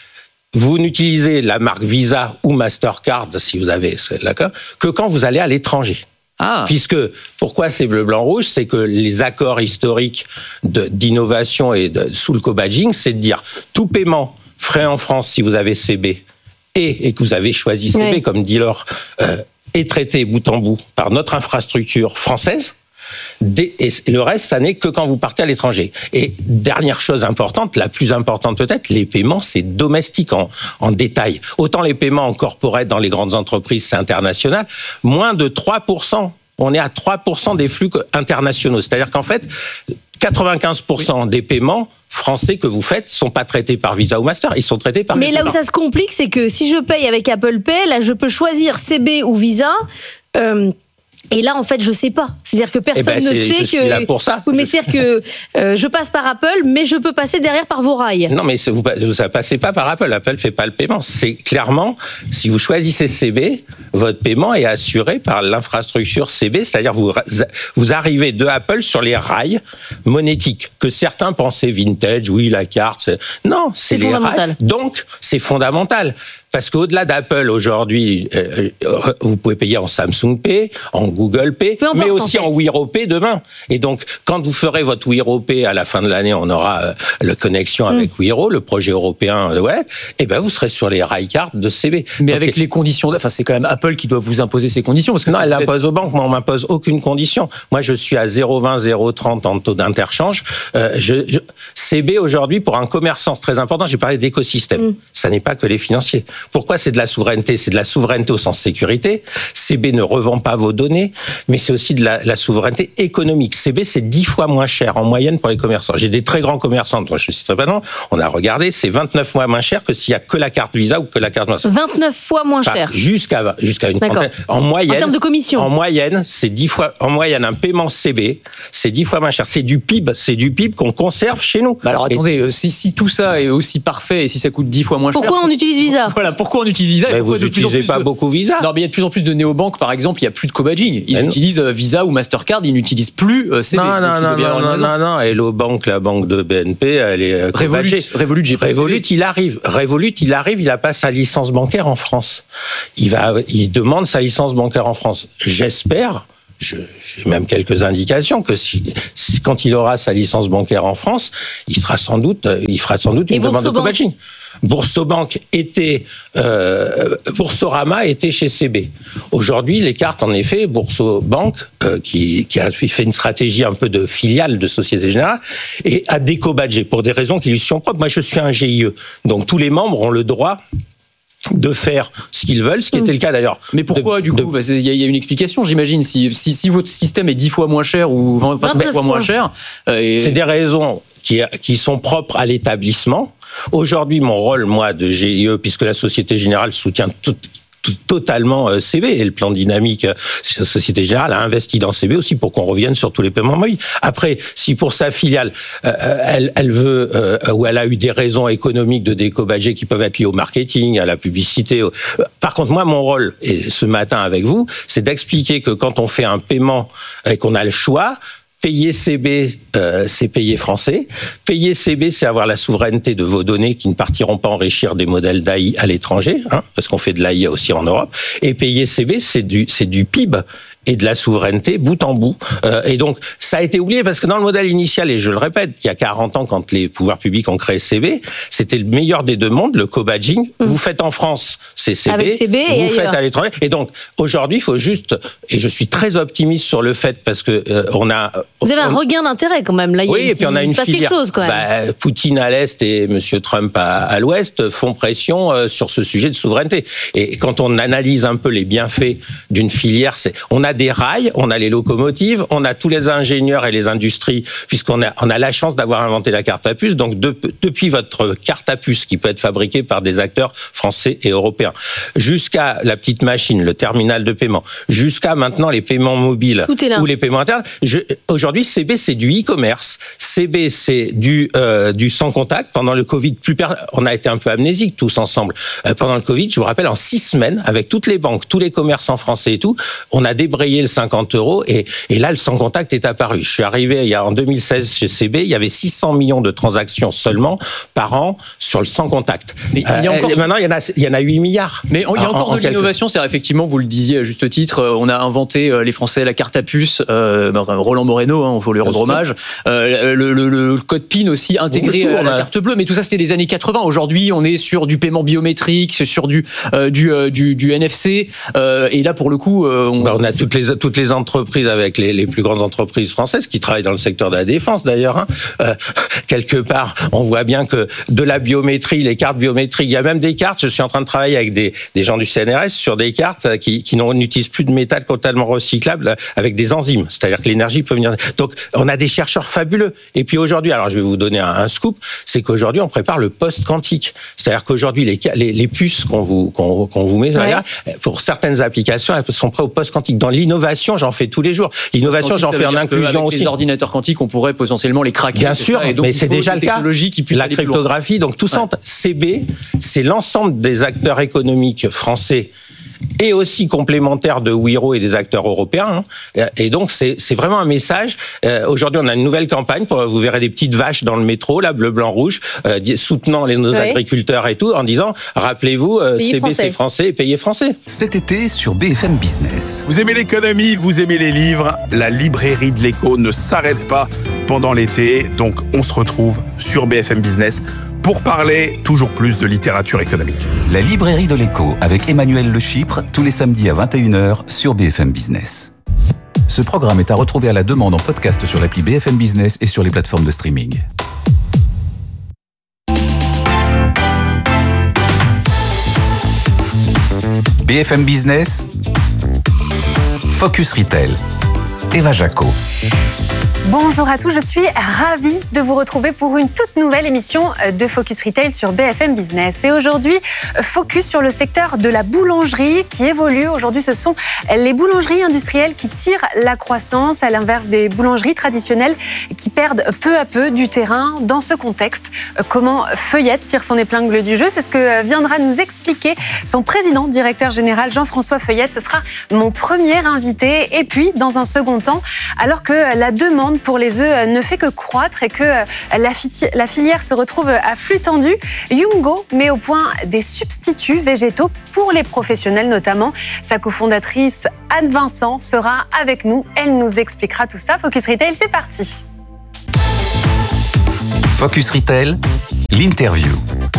S12: Vous n'utilisez la marque Visa ou Mastercard, si vous avez l'accord, que quand vous allez à l'étranger. Ah. Puisque, pourquoi c'est bleu, blanc, rouge ? C'est que les accords historiques de, d'innovation et de, sous le co-badging, c'est de dire tout paiement frais en France si vous avez C B et que vous avez choisi C B, oui. comme dit Laure, euh, est traité bout en bout par notre infrastructure française, et le reste, ça n'est que quand vous partez à l'étranger. Et dernière chose importante, la plus importante peut-être, les paiements, c'est domestique en, en détail. Autant les paiements en corporate dans les grandes entreprises, c'est international, moins de trois pour cent. On est à trois pour cent des flux internationaux. C'est-à-dire qu'en fait, quatre-vingt-quinze pour cent oui. des paiements français que vous faites sont pas traités par Visa ou Master, ils sont traités par...
S11: Mais là où ça se complique, c'est que si je paye avec Apple Pay, là je peux choisir C B ou Visa... Euh Et là, en fait, je sais pas. C'est-à-dire que personne eh ben, ne sait
S12: je
S11: que.
S12: Suis là pour ça.
S11: Oui, mais c'est-à-dire que euh, je passe par Apple, mais je peux passer derrière par vos rails.
S12: Non, mais vous ne passez pas par Apple. Apple fait pas le paiement. C'est clairement, si vous choisissez C B, votre paiement est assuré par l'infrastructure C B, c'est-à-dire vous vous arrivez de Apple sur les rails monétiques que certains pensaient vintage. Oui, la carte. C'est... Non, c'est, c'est les rails. Donc, c'est fondamental. Parce qu'au-delà d'Apple, aujourd'hui, euh, vous pouvez payer en Samsung Pay, en Google Pay, mais aussi en, fait. en Wiro Pay demain. Et donc, quand vous ferez votre Wiro Pay à la fin de l'année, on aura euh, la connexion avec mm. Wiro, le projet européen, euh, ouais, et ben vous serez sur les rail cards de C B.
S13: Mais
S12: donc,
S13: avec les conditions, enfin c'est quand même Apple qui doit vous imposer ces conditions. Parce que
S12: non, elle
S13: êtes...
S12: l'impose aux banques, moi on m'impose aucune condition. Moi je suis à zéro virgule vingt, zéro virgule trente en taux d'interchange. Euh, je, je... C B aujourd'hui, pour un commerçant, c'est très important, j'ai parlé d'écosystème. Mm. Ça n'est pas que les financiers. Pourquoi c'est de la souveraineté? C'est de la souveraineté au sens sécurité. C B ne revend pas vos données, mais c'est aussi de la, la souveraineté économique. C B, c'est dix fois moins cher en moyenne pour les commerçants. J'ai des très grands commerçants, dont je ne citerai pas non. On a regardé, c'est vingt-neuf fois moins cher que s'il y a que la carte Visa ou que la carte Master.
S11: vingt-neuf fois moins
S12: Enfin,
S11: cher.
S12: Jusqu'à jusqu'à une
S11: D'accord.
S12: trentaine. En moyenne.
S11: En termes de commission.
S12: En moyenne, c'est dix fois. En moyenne, un paiement C B, c'est dix fois moins cher. C'est du P I B, c'est du P I B qu'on conserve chez nous.
S13: Bah alors attendez, euh, si, si tout ça est aussi parfait et si ça coûte dix fois moins cher.
S11: Pourquoi on utilise Visa?
S13: Voilà, pourquoi on utilise Visa?
S12: Mais
S13: et
S12: vous n'utilisez pas
S13: de...
S12: beaucoup Visa.
S13: Non, mais il y a de plus en plus de néobanques, par exemple, il n'y a plus de co-badging. Ils
S12: mais
S13: utilisent non. Visa ou Mastercard, ils n'utilisent plus euh, C B.
S12: Non, non, non, non, non, non, non. Hello Bank, la banque de B N P, elle est euh,
S13: Revolut, Revolut, j'ai pas
S12: Revolut, il arrive. Revolut, il arrive, il a pas sa licence bancaire en France. Il va, il demande sa licence bancaire en France. J'espère. Je, j'ai même quelques indications que si, si, quand il aura sa licence bancaire en France, il sera sans doute, il fera sans doute une demande de co-badging. Boursobank était, euh, Boursorama était chez C B. Aujourd'hui, les cartes, en effet, Boursobank, euh, qui, qui a fait une stratégie un peu de filiale de Société Générale, et a déco-badgé pour des raisons qui lui sont propres. Moi, je suis un G I E, donc tous les membres ont le droit de faire ce qu'ils veulent, ce qui était le cas d'ailleurs.
S13: Mais pourquoi,
S12: de,
S13: du coup, il y, y a une explication, j'imagine. Si, si, si votre système est dix fois moins cher ou vingt fois, fois moins cher...
S12: Euh, et... C'est des raisons qui, qui sont propres à l'établissement. Aujourd'hui, mon rôle, moi, de G I E, puisque la Société Générale soutient tout, tout, totalement C B, et le plan dynamique, la Société Générale a investi dans C B aussi pour qu'on revienne sur tous les paiements mobiles. Après, si pour sa filiale, euh, elle, elle veut, euh, ou elle a eu des raisons économiques de déco-badger qui peuvent être liées au marketing, à la publicité. Au... Par contre, moi, mon rôle, et ce matin avec vous, c'est d'expliquer que quand on fait un paiement et qu'on a le choix, payer C B, euh, c'est payer français. Payer C B, c'est avoir la souveraineté de vos données qui ne partiront pas enrichir des modèles d'A I à l'étranger, hein, parce qu'on fait de l'A I aussi en Europe. Et payer C B, c'est du, c'est du P I B et de la souveraineté bout en bout. Euh, et donc, ça a été oublié parce que dans le modèle initial, et je le répète, il y a quarante ans, quand les pouvoirs publics ont créé C B, c'était le meilleur des deux mondes, le co-badging. Mmh. Vous faites en France, c'est C B,
S11: avec C B
S12: vous
S11: et
S12: faites
S11: ailleurs.
S12: À l'étranger. Et donc, aujourd'hui, il faut juste, et je suis très optimiste sur le fait parce que euh, on a...
S11: Vous avez
S12: on,
S11: un regain d'intérêt quand même. Là,
S12: oui,
S11: il,
S12: et puis on a
S11: il
S12: une
S11: se passe
S12: filière.
S11: quelque chose quand même.
S12: Bah, Poutine à l'Est et M. Trump à, à l'Ouest font pression euh, sur ce sujet de souveraineté. Et quand on analyse un peu les bienfaits d'une filière, c'est, on a des rails, on a les locomotives, on a tous les ingénieurs et les industries, puisqu'on a, on a la chance d'avoir inventé la carte à puce. Donc, de, depuis votre carte à puce qui peut être fabriquée par des acteurs français et européens, jusqu'à la petite machine, le terminal de paiement, jusqu'à maintenant les paiements mobiles ou les paiements internes. Je, aujourd'hui, C B, c'est du e-commerce. C B, c'est du, euh, du sans contact. Pendant le Covid, plus per... on a été un peu amnésiques tous ensemble. Euh, pendant le Covid, je vous rappelle, en six semaines, avec toutes les banques, tous les commerçants français et tout, on a débrayé le cinquante euros et, et là, le sans contact est apparu. Je suis arrivé il y a, en deux mille seize chez C B, il y avait six cents millions de transactions seulement par an sur le sans contact. Mais il y a encore... euh, maintenant, il y en a, il y en a huit milliards.
S13: Mais il y a encore
S12: en,
S13: de l'innovation, c'est effectivement, vous le disiez à juste titre, on a inventé les Français la carte à puce, euh, Roland Moreno, il hein, faut lui rendre hommage, euh, le, le, le code P I N aussi intégré tout, à la a... carte bleue, mais tout ça c'était les années quatre-vingts. Aujourd'hui, on est sur du paiement biométrique, sur du, euh, du, euh, du, du N F C, euh, et là pour le coup... Euh,
S12: on... Bah, on a toutes les, toutes les entreprises avec les, les plus grandes entreprises françaises qui travaillent dans le secteur de la défense d'ailleurs. Hein. Euh, quelque part, on voit bien que de la biométrie, les cartes biométriques, il y a même des cartes, je suis en train de travailler avec des, des gens du C N R S sur des cartes qui, qui n'utilisent plus de métal totalement recyclable avec des enzymes, c'est-à-dire que l'énergie peut venir... Donc, on a des chercheurs fabuleux. Et puis aujourd'hui, alors je vais vous donner un, un scoop, c'est qu'aujourd'hui, on prépare le post-quantique. C'est-à-dire qu'aujourd'hui, les, les, les puces qu'on vous, qu'on, qu'on vous met, ouais. là, pour certaines applications, elles sont prêtes au post-quantique. Dans l'innovation, j'en fais tous les jours. L'innovation, j'en fais en inclusion aussi.
S13: Les ordinateurs quantiques, on pourrait potentiellement les craquer.
S12: Bien sûr,
S13: ça, et donc,
S12: mais c'est déjà le cas.
S13: Qui puisse
S12: la cryptographie, donc tout ça, ouais. C B, c'est l'ensemble des acteurs économiques français et aussi complémentaires de Wiro et des acteurs européens. Et donc, c'est, c'est vraiment un message. Euh, aujourd'hui, on a une nouvelle campagne. Pour, vous verrez des petites vaches dans le métro, là, bleu, blanc, rouge, euh, soutenant les, nos oui. agriculteurs et tout, en disant, rappelez-vous, euh, C B, français. C'est français et payez français.
S2: Cet été, sur B F M Business.
S14: Vous aimez l'économie, vous aimez les livres, la librairie de l'écho ne s'arrête pas pendant l'été. Donc, on se retrouve sur B F M Business pour parler toujours plus de littérature économique.
S2: La librairie de l'écho avec Emmanuel Le Chypre, tous les samedis à vingt et une heures sur B F M Business. Ce programme est à retrouver à la demande en podcast sur l'appli B F M Business et sur les plateformes de streaming. B F M Business, Focus Retail. Eva Jaco.
S15: Bonjour à tous, je suis ravie de vous retrouver pour une toute nouvelle émission de Focus Retail sur B F M Business. Et aujourd'hui, focus sur le secteur de la boulangerie qui évolue. Aujourd'hui, ce sont les boulangeries industrielles qui tirent la croissance, à l'inverse des boulangeries traditionnelles qui perdent peu à peu du terrain. Dans ce contexte, comment Feuillette tire son épingle du jeu, c'est ce que viendra nous expliquer son président, directeur général Jean-François Feuillette. Ce sera mon premier invité. Et puis, dans un second temps, alors que la demande pour les œufs ne fait que croître et que la, fiti- la filière se retrouve à flux tendu, Yungo met au point des substituts végétaux pour les professionnels notamment. Sa cofondatrice Anne Vincent sera avec nous. Elle nous expliquera tout ça. Focus Retail, c'est parti.
S2: Focus Retail, l'interview.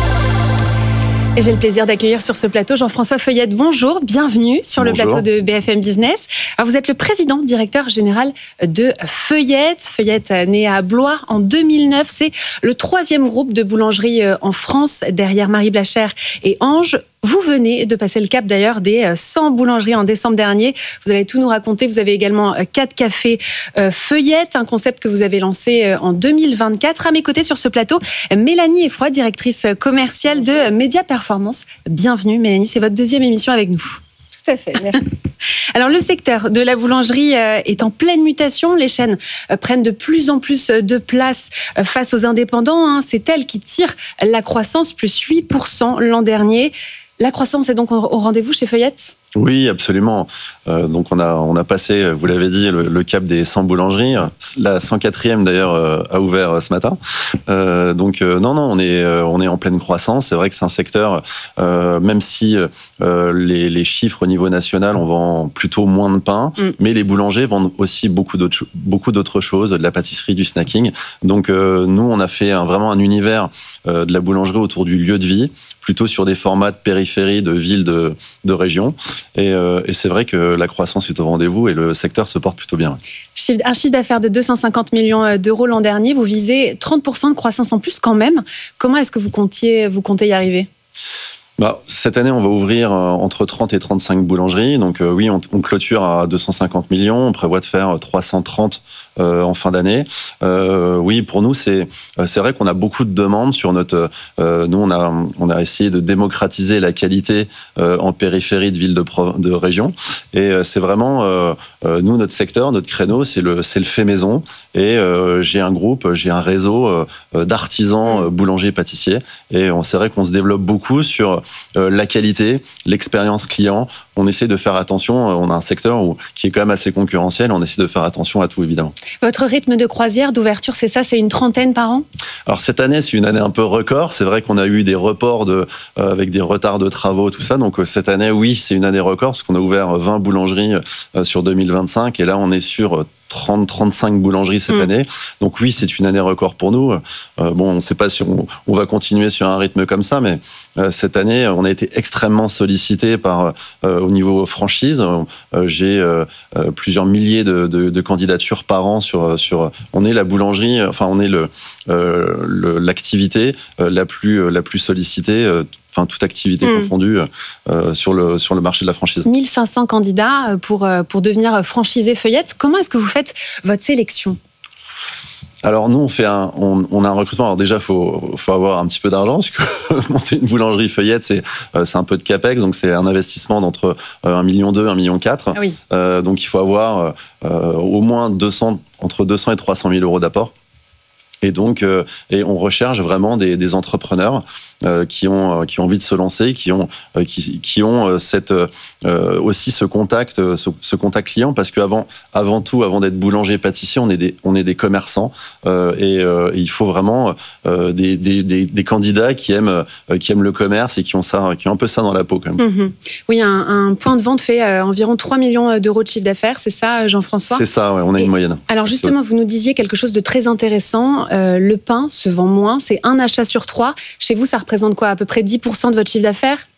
S15: Et j'ai le plaisir d'accueillir sur ce plateau Jean-François Feuillette. Bonjour, bienvenue sur
S16: Bonjour.
S15: Le plateau de B F M Business. Alors vous êtes le président, directeur général de Feuillette. Feuillette, né à Blois en deux mille neuf, c'est le troisième groupe de boulangerie en France, derrière Marie Blachère et Ange. Vous venez de passer le cap d'ailleurs des cent boulangeries en décembre dernier. Vous allez tout nous raconter. Vous avez également quatre cafés Feuillette, un concept que vous avez lancé en deux mille vingt-quatre. À mes côtés sur ce plateau, Mélanie Effroy, directrice commerciale de Média Performance. Bienvenue Mélanie, c'est votre deuxième émission avec nous.
S16: Tout à fait, merci.
S15: Alors le secteur de la boulangerie est en pleine mutation. Les chaînes prennent de plus en plus de place face aux indépendants. C'est elles qui tirent la croissance, plus huit pour cent l'an dernier. La croissance est donc au rendez-vous chez Feuillette ?
S16: Oui, absolument. Euh, donc on a on a passé, vous l'avez dit, le, le cap des cent boulangeries. La cent quatrième d'ailleurs euh, a ouvert ce matin. Euh, donc euh, non non, on est euh, on est en pleine croissance. C'est vrai que c'est un secteur, euh, même si euh, les, les chiffres au niveau national, on vend plutôt moins de pain, mm. mais les boulangers vendent aussi beaucoup d'autres beaucoup d'autres choses, de la pâtisserie, du snacking. Donc euh, nous, on a fait un, vraiment un univers euh, de la boulangerie autour du lieu de vie, plutôt sur des formats de périphérie, de villes, de, de régions. Et, euh, et c'est vrai que la croissance est au rendez-vous et le secteur se porte plutôt bien.
S15: Un chiffre d'affaires de deux cent cinquante millions d'euros l'an dernier, vous visez trente pour cent de croissance en plus quand même. Comment est-ce que vous comptiez, vous comptez y arriver ?
S16: Bah, cette année, on va ouvrir entre trente et trente-cinq boulangeries. Donc euh, oui, on, on clôture à deux cent cinquante millions. On prévoit de faire trois cent trente euh, en fin d'année. Euh, oui, pour nous, c'est c'est vrai qu'on a beaucoup de demandes sur notre. Euh, nous, on a on a essayé de démocratiser la qualité euh, en périphérie de villes de, de région. Et euh, c'est vraiment euh, nous notre secteur, notre créneau, c'est le c'est le fait maison. Et euh, j'ai un groupe, j'ai un réseau euh, d'artisans euh, boulangers pâtissiers. Et on c'est vrai qu'on se développe beaucoup sur Euh, la qualité, l'expérience client. On essaie de faire attention. On a un secteur où, qui est quand même assez concurrentiel. On essaie de faire attention à tout, évidemment.
S15: Votre rythme de croisière, d'ouverture, c'est ça, c'est une trentaine par an ?
S16: Alors cette année, c'est une année un peu record. C'est vrai qu'on a eu des reports de, euh, avec des retards de travaux, tout ça. Donc euh, cette année, oui, c'est une année record parce qu'on a ouvert vingt boulangeries euh, sur deux mille vingt-cinq. Et là, on est sur euh, trente à trente-cinq boulangeries cette mmh. année. Donc oui, c'est une année record pour nous. Euh, bon, on ne sait pas si on, on va continuer sur un rythme comme ça, mais euh, cette année, on a été extrêmement sollicité par, euh, au niveau franchise. Euh, j'ai euh, plusieurs milliers de, de, de candidatures par an sur, sur... On est la boulangerie, enfin, on est le, euh, le, l'activité la plus, la plus sollicitée, euh, enfin toute activité mmh. confondue euh, sur, le, sur le marché de la franchise.
S15: mille cinq cents candidats pour, pour devenir franchisé Feuillette. Comment est-ce que vous faites votre sélection ?
S16: Alors nous, on fait un, on, on a un recrutement. Alors déjà, faut, faut avoir un petit peu d'argent parce que monter une boulangerie Feuillette, c'est, c'est un peu de capex, donc c'est un investissement d'entre un million deux, un million quatre.
S15: Ah oui.
S16: Euh, donc il faut avoir euh, au moins deux cents, entre deux cents et trois cent mille euros d'apport. Et donc, euh, et on recherche vraiment des, des entrepreneurs euh, qui ont qui ont envie de se lancer, qui ont euh, qui qui ont cette euh, aussi ce contact ce, ce contact client, parce qu'avant avant tout avant d'être boulanger pâtissier, on est des on est des commerçants euh, et, euh, et il faut vraiment euh, des, des des des candidats qui aiment euh, qui aiment le commerce et qui ont ça qui ont un peu ça dans la peau quand même.
S15: Mmh. Oui, un, un point de vente fait euh, environ trois millions d'euros de chiffre d'affaires, c'est ça, Jean-François ?
S16: C'est ça, ouais, on a
S15: et
S16: une moyenne.
S15: Alors justement, vous nous disiez quelque chose de très intéressant. Euh, le pain se vend moins, c'est un achat sur trois. Chez vous, ça représente quoi ? À peu près dix pour cent de votre chiffre d'affaires ?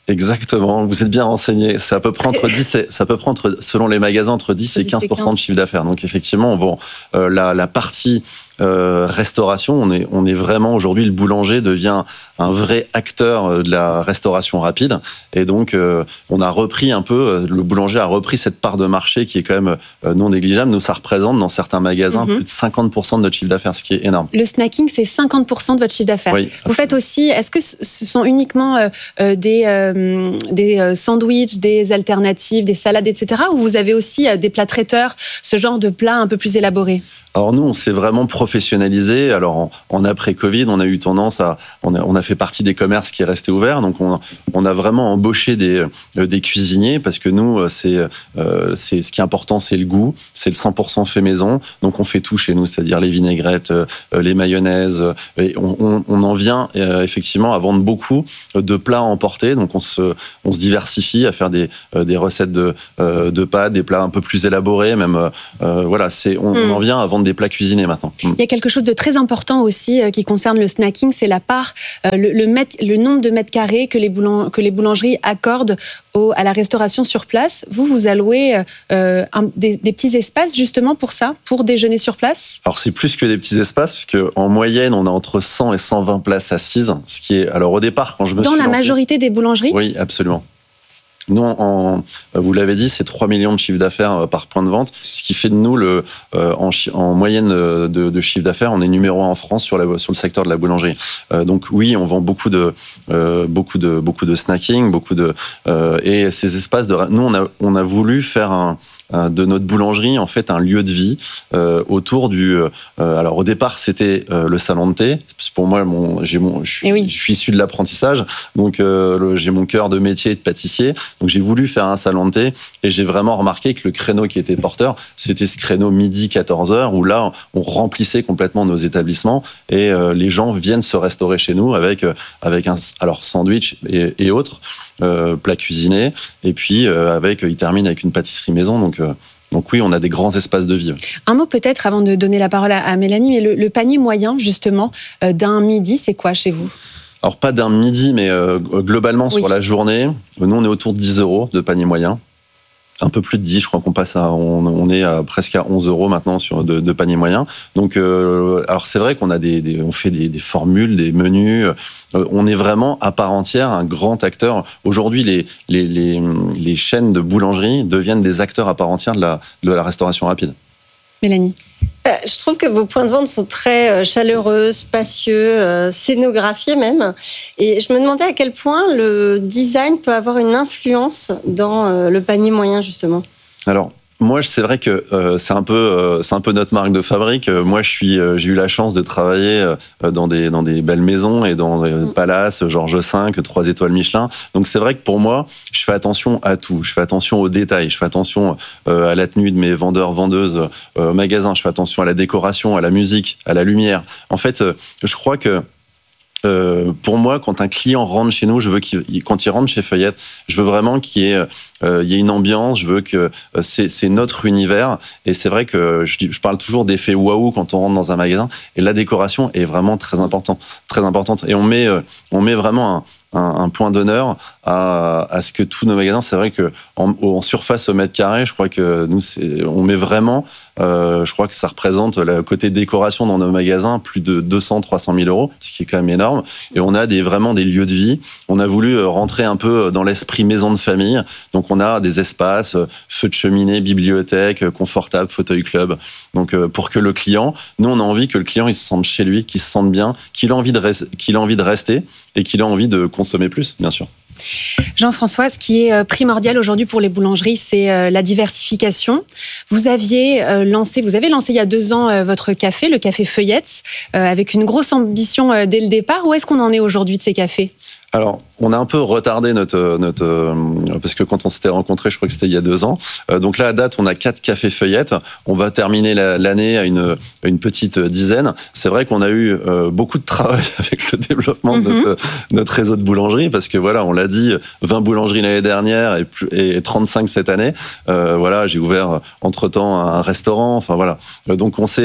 S16: Exactement, vous êtes bien renseigné. C'est à peu près entre dix et, ça peut prendre, selon les magasins, entre dix et quinze pour cent de chiffre d'affaires. Donc effectivement, on vend euh, la, la partie euh, restauration. On est, on est vraiment aujourd'hui, le boulanger devient un vrai acteur de la restauration rapide. Et donc, euh, on a repris un peu, le boulanger a repris cette part de marché qui est quand même euh, non négligeable. Nous, ça représente dans certains magasins mm-hmm. plus de cinquante pour cent de notre chiffre d'affaires, ce qui est énorme.
S15: Le snacking, c'est cinquante pour cent de votre chiffre d'affaires.
S16: Oui,
S15: vous faites aussi, est-ce que ce sont uniquement euh, euh, des, euh, des euh, sandwichs, des alternatives, des salades, et cetera, ou vous avez aussi euh, des plats traiteurs, ce genre de plats un peu plus élaborés?
S16: Alors nous, on s'est vraiment professionnalisé. Alors en, en après-Covid, on a eu tendance à, on a, on a fait partie des commerces qui restaient ouverts, donc on, on a vraiment embauché des, euh, des cuisiniers parce que nous, c'est, euh, c'est ce qui est important, c'est le goût, c'est le cent pour cent fait maison. Donc on fait tout chez nous, c'est-à-dire les vinaigrettes, euh, les mayonnaises. Et on, on, on en vient euh, effectivement à vendre beaucoup de plats à emporter. Donc on se, on se diversifie à faire des, euh, des recettes de, euh, de pâtes, des plats un peu plus élaborés, même. Euh, voilà, c'est, on, mm. on en vient à vendre des plats cuisinés maintenant.
S15: Il y a quelque chose de très important aussi euh, qui concerne le snacking, c'est la part, euh, le, le, mètre, le nombre de mètres carrés que les, boulang- que les boulangeries accordent au, à la restauration sur place. Vous, vous allouez euh, un, des, des petits espaces justement pour ça, pour déjeuner sur place?
S16: Alors c'est plus que des petits espaces, puisque en moyenne, on a entre cent et cent vingt places assises, ce qui est, alors au départ, quand je me
S15: Dans
S16: suis
S15: la
S16: lancé,
S15: majorité des boulangeries?
S16: Oui, absolument. Nous, en, vous l'avez dit, c'est trois millions de chiffre d'affaires par point de vente, ce qui fait de nous, le, euh, en, chi- en moyenne de, de chiffre d'affaires, on est numéro un en France sur, la, sur le secteur de la boulangerie. Euh, donc oui, on vend beaucoup de, euh, beaucoup de, beaucoup de snacking, beaucoup de, euh, et ces espaces de... Nous, on a, on a voulu faire un... de notre boulangerie, en fait, un lieu de vie euh, autour du... Euh, alors, au départ, c'était euh, le salon de thé. Pour moi, mon, j'ai mon, je, suis, oui. je suis issu de l'apprentissage, donc euh, le, j'ai mon cœur de métier de pâtissier. Donc, j'ai voulu faire un salon de thé et j'ai vraiment remarqué que le créneau qui était porteur, c'était ce créneau midi quatorze heures où là, on remplissait complètement nos établissements et euh, les gens viennent se restaurer chez nous avec, euh, avec un alors, sandwich et, et autres. Euh, plat cuisiné, et puis euh, avec, il termine avec une pâtisserie maison, donc, euh, donc oui, on a des grands espaces de vie.
S15: Un mot peut-être avant de donner la parole à, à Mélanie, mais le, le panier moyen justement euh, d'un midi, c'est quoi chez vous?
S16: Alors pas d'un midi, mais euh, globalement oui. Sur la journée, nous on est autour de dix euros de panier moyen. Un peu plus de dix, je crois qu'on passe à, on, on est à presque à onze euros maintenant sur de, de panier moyen. Donc, euh, alors c'est vrai qu'on a des, des on fait des, des formules, des menus. Euh, on est vraiment à part entière un grand acteur. Aujourd'hui, les, les, les, les chaînes de boulangerie deviennent des acteurs à part entière de la, de la restauration rapide.
S15: Mélanie.
S11: Euh, je trouve que vos points de vente sont très euh, chaleureux, spacieux, euh, scénographiés même. Et je me demandais à quel point le design peut avoir une influence dans euh, le panier moyen, justement.
S16: Alors, moi, c'est vrai que euh, c'est un peu, euh, c'est un peu notre marque de fabrique. Moi, je suis, euh, j'ai eu la chance de travailler euh, dans des, dans des belles maisons et dans des mmh. palaces, Georges cinq, trois étoiles Michelin. Donc, c'est vrai que pour moi, je fais attention à tout. Je fais attention aux détails. Je fais attention euh, à la tenue de mes vendeurs, vendeuses, euh, au magasin. Je fais attention à la décoration, à la musique, à la lumière. En fait, euh, je crois que Euh, pour moi, quand un client rentre chez nous, je veux qu'il, quand il rentre chez Feuillette, je veux vraiment qu'il y ait, euh, il y ait une ambiance. Je veux que euh, c'est, c'est notre univers. Et c'est vrai que je, je parle toujours d'effet waouh quand on rentre dans un magasin. Et la décoration est vraiment très importante, très importante. Et on met, euh, on met vraiment un Un, un point d'honneur à, à ce que tous nos magasins, c'est vrai que en, en surface au mètre carré, je crois que nous, c'est, on met vraiment, euh, je crois que ça représente le côté décoration dans nos magasins, plus de deux cents à trois cent mille euros, ce qui est quand même énorme. Et on a des, vraiment des lieux de vie. On a voulu rentrer un peu dans l'esprit maison de famille. Donc on a des espaces, feu de cheminée, bibliothèque, confortable, fauteuil club. Donc pour que le client, nous on a envie que le client il se sente chez lui, qu'il se sente bien, qu'il a envie de, res- qu'il a envie de rester et qu'il a envie de consommer plus, bien sûr.
S15: Jean-François, ce qui est primordial aujourd'hui pour les boulangeries, c'est la diversification. Vous aviez lancé, vous avez lancé il y a deux ans votre café, le café Feuillette, avec une grosse ambition dès le départ. Où est-ce qu'on en est aujourd'hui de ces cafés ?
S16: Alors, on a un peu retardé notre, notre euh, parce que quand on s'était rencontrés, je crois que c'était il y a deux ans. Euh, donc là, à date, on a quatre cafés Feuillette. On va terminer la, l'année à une, une petite dizaine. C'est vrai qu'on a eu euh, beaucoup de travail avec le développement mm-hmm. de notre, notre réseau de boulangeries, parce que voilà, on l'a dit, vingt boulangeries l'année dernière et, plus, et trente-cinq cette année. Euh, voilà, j'ai ouvert entre-temps un restaurant. Enfin voilà. Donc on s'est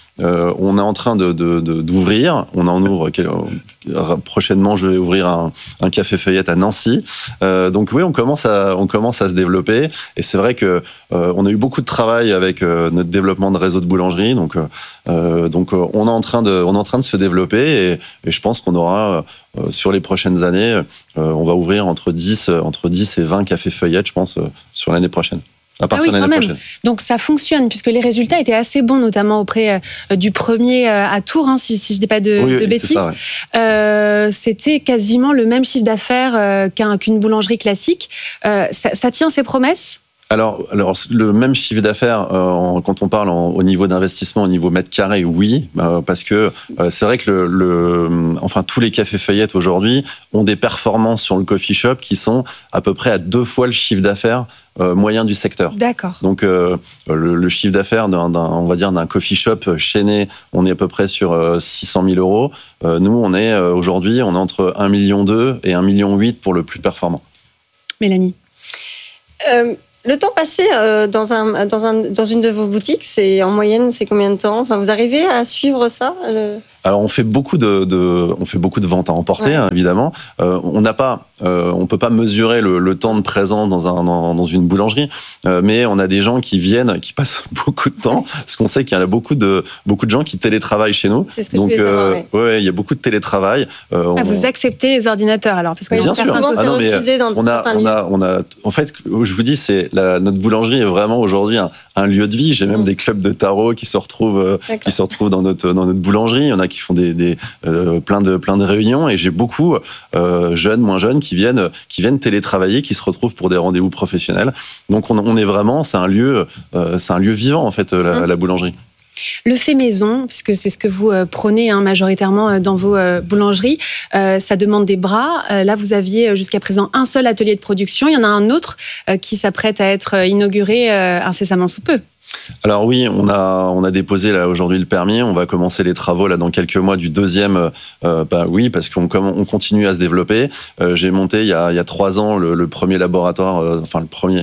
S16: euh, on est en train de, de, de, d'ouvrir. On en ouvre prochainement. Je vais ouvrir un, un café feuillette à Nancy. Euh, donc oui, on commence à on commence à se développer. Et c'est vrai que euh, on a eu beaucoup de travail avec euh, notre développement de réseau de boulangerie. Donc euh, donc euh, on est en train de on est en train de se développer et, et je pense qu'on aura euh, sur les prochaines années, euh, on va ouvrir entre dix entre dix et vingt cafés feuillettes, je pense, euh, sur l'année prochaine. À partir
S15: ah oui,
S16: de l'année prochaine.
S15: Donc ça fonctionne, puisque les résultats étaient assez bons, notamment auprès euh, du premier euh, à Tours, hein, si, si je ne dis pas de,
S16: oui,
S15: de
S16: oui,
S15: bêtises.
S16: Ça, ouais.
S15: euh, c'était quasiment le même chiffre d'affaires euh, qu'un, qu'une boulangerie classique. Euh, ça, ça tient ses promesses ?
S16: Alors, alors, le même chiffre d'affaires, euh, quand on parle en, au niveau d'investissement, au niveau mètre carré, oui, euh, parce que euh, c'est vrai que le, le, enfin, tous les cafés feuillettes aujourd'hui ont des performances sur le coffee shop qui sont à peu près à deux fois le chiffre d'affaires euh, moyen du secteur.
S15: D'accord.
S16: Donc, euh, le, le chiffre d'affaires d'un, d'un, on va dire, d'un coffee shop chaîné, on est à peu près sur euh, six cent mille euros. Euh, nous, on est euh, aujourd'hui, on est entre un virgule deux million et un virgule huit million pour le plus performant.
S15: Mélanie.
S11: Euh... Le temps passé euh, dans, un, dans, un, dans une de vos boutiques, c'est en moyenne, c'est combien de temps ? Enfin, vous arrivez à suivre ça le...
S16: Alors on fait beaucoup de, de on fait beaucoup de ventes à emporter, ouais. hein, évidemment. Euh, on n'a pas, euh, on peut pas mesurer le, le temps de présence dans un dans, dans une boulangerie, euh, mais on a des gens qui viennent, qui passent beaucoup de temps, parce qu'on sait qu'il y a beaucoup de beaucoup de gens qui télétravaillent chez nous.
S11: C'est ce que
S16: Donc
S11: je voulais savoir,
S16: euh, ouais. ouais, il y a beaucoup de télétravail.
S15: Euh, ah, on... Vous acceptez les ordinateurs alors, parce que
S16: bien sûr.
S11: Souvent,
S16: ah, non, mais
S11: dans
S16: on a on a on a en fait, je vous dis, c'est la, notre boulangerie est vraiment aujourd'hui un, un lieu de vie. J'ai même mmh. des clubs de tarot qui se retrouvent D'accord. qui se retrouvent dans notre dans notre boulangerie. Il y en a qui font des, des Euh, plein de plein de réunions et j'ai beaucoup euh, jeunes, moins jeunes qui viennent qui viennent télétravailler, qui se retrouvent pour des rendez-vous professionnels. Donc on, on est vraiment, c'est un lieu, euh, c'est un lieu vivant en fait la, mmh. la boulangerie.
S15: Le fait maison, puisque c'est ce que vous euh, prônez hein, majoritairement dans vos euh, boulangeries, euh, ça demande des bras. Euh, là, vous aviez jusqu'à présent un seul atelier de production. Il y en a un autre euh, qui s'apprête à être inauguré euh, incessamment sous peu.
S16: Alors oui, on a on a déposé là aujourd'hui le permis. On va commencer les travaux là dans quelques mois du deuxième. Euh, bah oui, parce qu'on on continue à se développer. Euh, j'ai monté il y a il y a trois ans le, le premier laboratoire, euh, enfin le premier.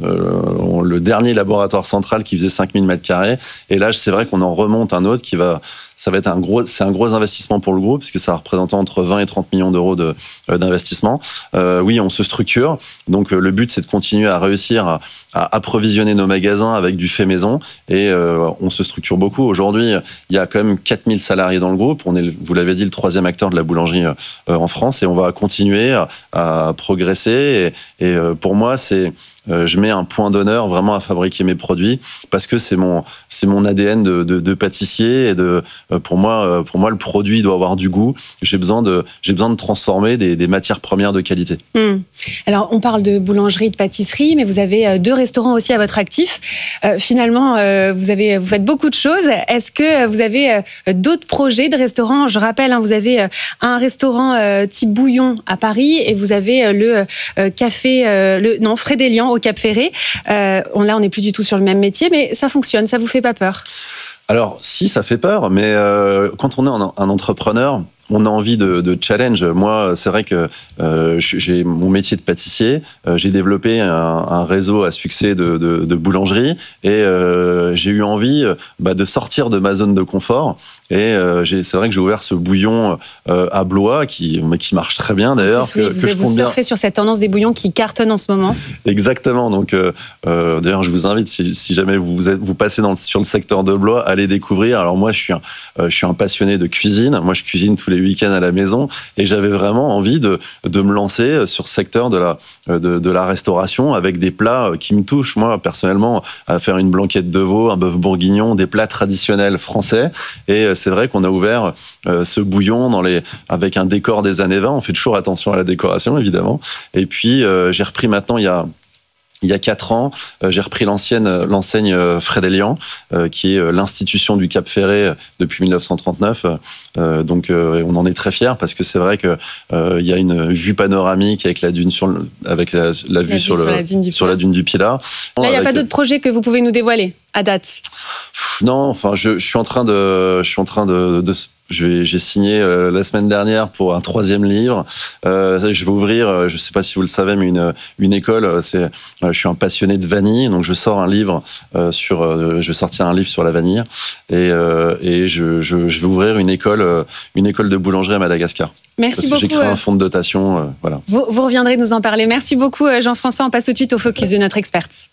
S16: Euh, le dernier laboratoire central qui faisait cinq mille mètres carrés. Et là, c'est vrai qu'on en remonte un autre qui va, ça va être un gros, c'est un gros investissement pour le groupe, puisque ça représente entre vingt et trente millions d'euros de, euh, d'investissement. Euh, oui, on se structure. Donc, euh, le but, c'est de continuer à réussir à, à approvisionner nos magasins avec du fait maison. Et euh, on se structure beaucoup. Aujourd'hui, il y a quand même quatre mille salariés dans le groupe. On est, vous l'avez dit, le troisième acteur de la boulangerie euh, en France. Et on va continuer à, à progresser. Et, et euh, pour moi, c'est Euh, je mets un point d'honneur vraiment à fabriquer mes produits parce que c'est mon c'est mon A D N de, de, de pâtissier et de euh, pour moi pour moi le produit doit avoir du goût. J'ai besoin de j'ai besoin de transformer des, des matières premières de qualité.
S15: Mmh. Alors on parle de boulangerie, de pâtisserie, mais vous avez deux restaurants aussi à votre actif. Euh, finalement, euh, vous avez vous faites beaucoup de choses. Est-ce que vous avez euh, d'autres projets de restaurants ? Je rappelle, hein, vous avez euh, un restaurant euh, type Bouillon à Paris et vous avez euh, le euh, café euh, le non Frédélian au Cap Ferré. Euh, on, là, on n'est plus du tout sur le même métier, mais ça fonctionne, ça vous fait pas peur ?
S16: Alors, si, ça fait peur, mais euh, quand on est un, un entrepreneur, on a envie de, de challenge. Moi, c'est vrai que euh, j'ai mon métier de pâtissier. Euh, j'ai développé un, un réseau à succès de, de, de boulangerie et euh, j'ai eu envie bah, de sortir de ma zone de confort. Et euh, j'ai, c'est vrai que j'ai ouvert ce bouillon euh, à Blois qui, qui marche très bien d'ailleurs.
S15: Oui, que, vous que je vous surfez bien. Sur cette tendance des bouillons qui cartonnent en ce moment.
S16: Exactement. Donc, euh, euh, d'ailleurs, je vous invite, si, si jamais vous, êtes, vous passez dans le, sur le secteur de Blois, allez découvrir. Alors moi, je suis un, euh, je suis un passionné de cuisine. Moi, je cuisine tous les week-ends à la maison et j'avais vraiment envie de, de me lancer sur ce secteur de la, de, de la restauration avec des plats qui me touchent. Moi, personnellement, à faire une blanquette de veau, un bœuf bourguignon, des plats traditionnels français. Et c'est vrai qu'on a ouvert euh, ce bouillon dans les, avec un décor des années vingt. On fait toujours attention à la décoration, évidemment. Et puis, euh, j'ai repris maintenant, il y a... Il y a quatre ans, euh, j'ai repris l'ancienne, l'enseigne euh, Frédélian, euh, qui est euh, l'institution du Cap Ferré depuis dix-neuf cent trente-neuf. Euh, donc, euh, on en est très fiers parce que c'est vrai que euh, il y a une vue panoramique avec la dune sur le, avec la, la, la vue, vue sur, sur, le, la dune sur la dune du Pilat.
S15: Là, il n'y a pas d'autres projets que vous pouvez nous dévoiler à date ?
S16: Non, enfin, je, je suis en train de, je suis en train de, de Je vais, j'ai signé euh, la semaine dernière pour un troisième livre. Euh, je vais ouvrir, euh, je ne sais pas si vous le savez, mais une une école. C'est, euh, je suis un passionné de vanille, donc je sors un livre euh, sur, euh, je vais sortir un livre sur la vanille et euh, et je, je je vais ouvrir une école euh, une école de boulangerie à Madagascar.
S15: Merci
S16: Parce
S15: beaucoup.
S16: que j'ai créé un fonds de dotation, euh, voilà.
S15: Vous, vous reviendrez nous en parler. Merci beaucoup Jean-François. On passe tout de suite au focus de notre experte.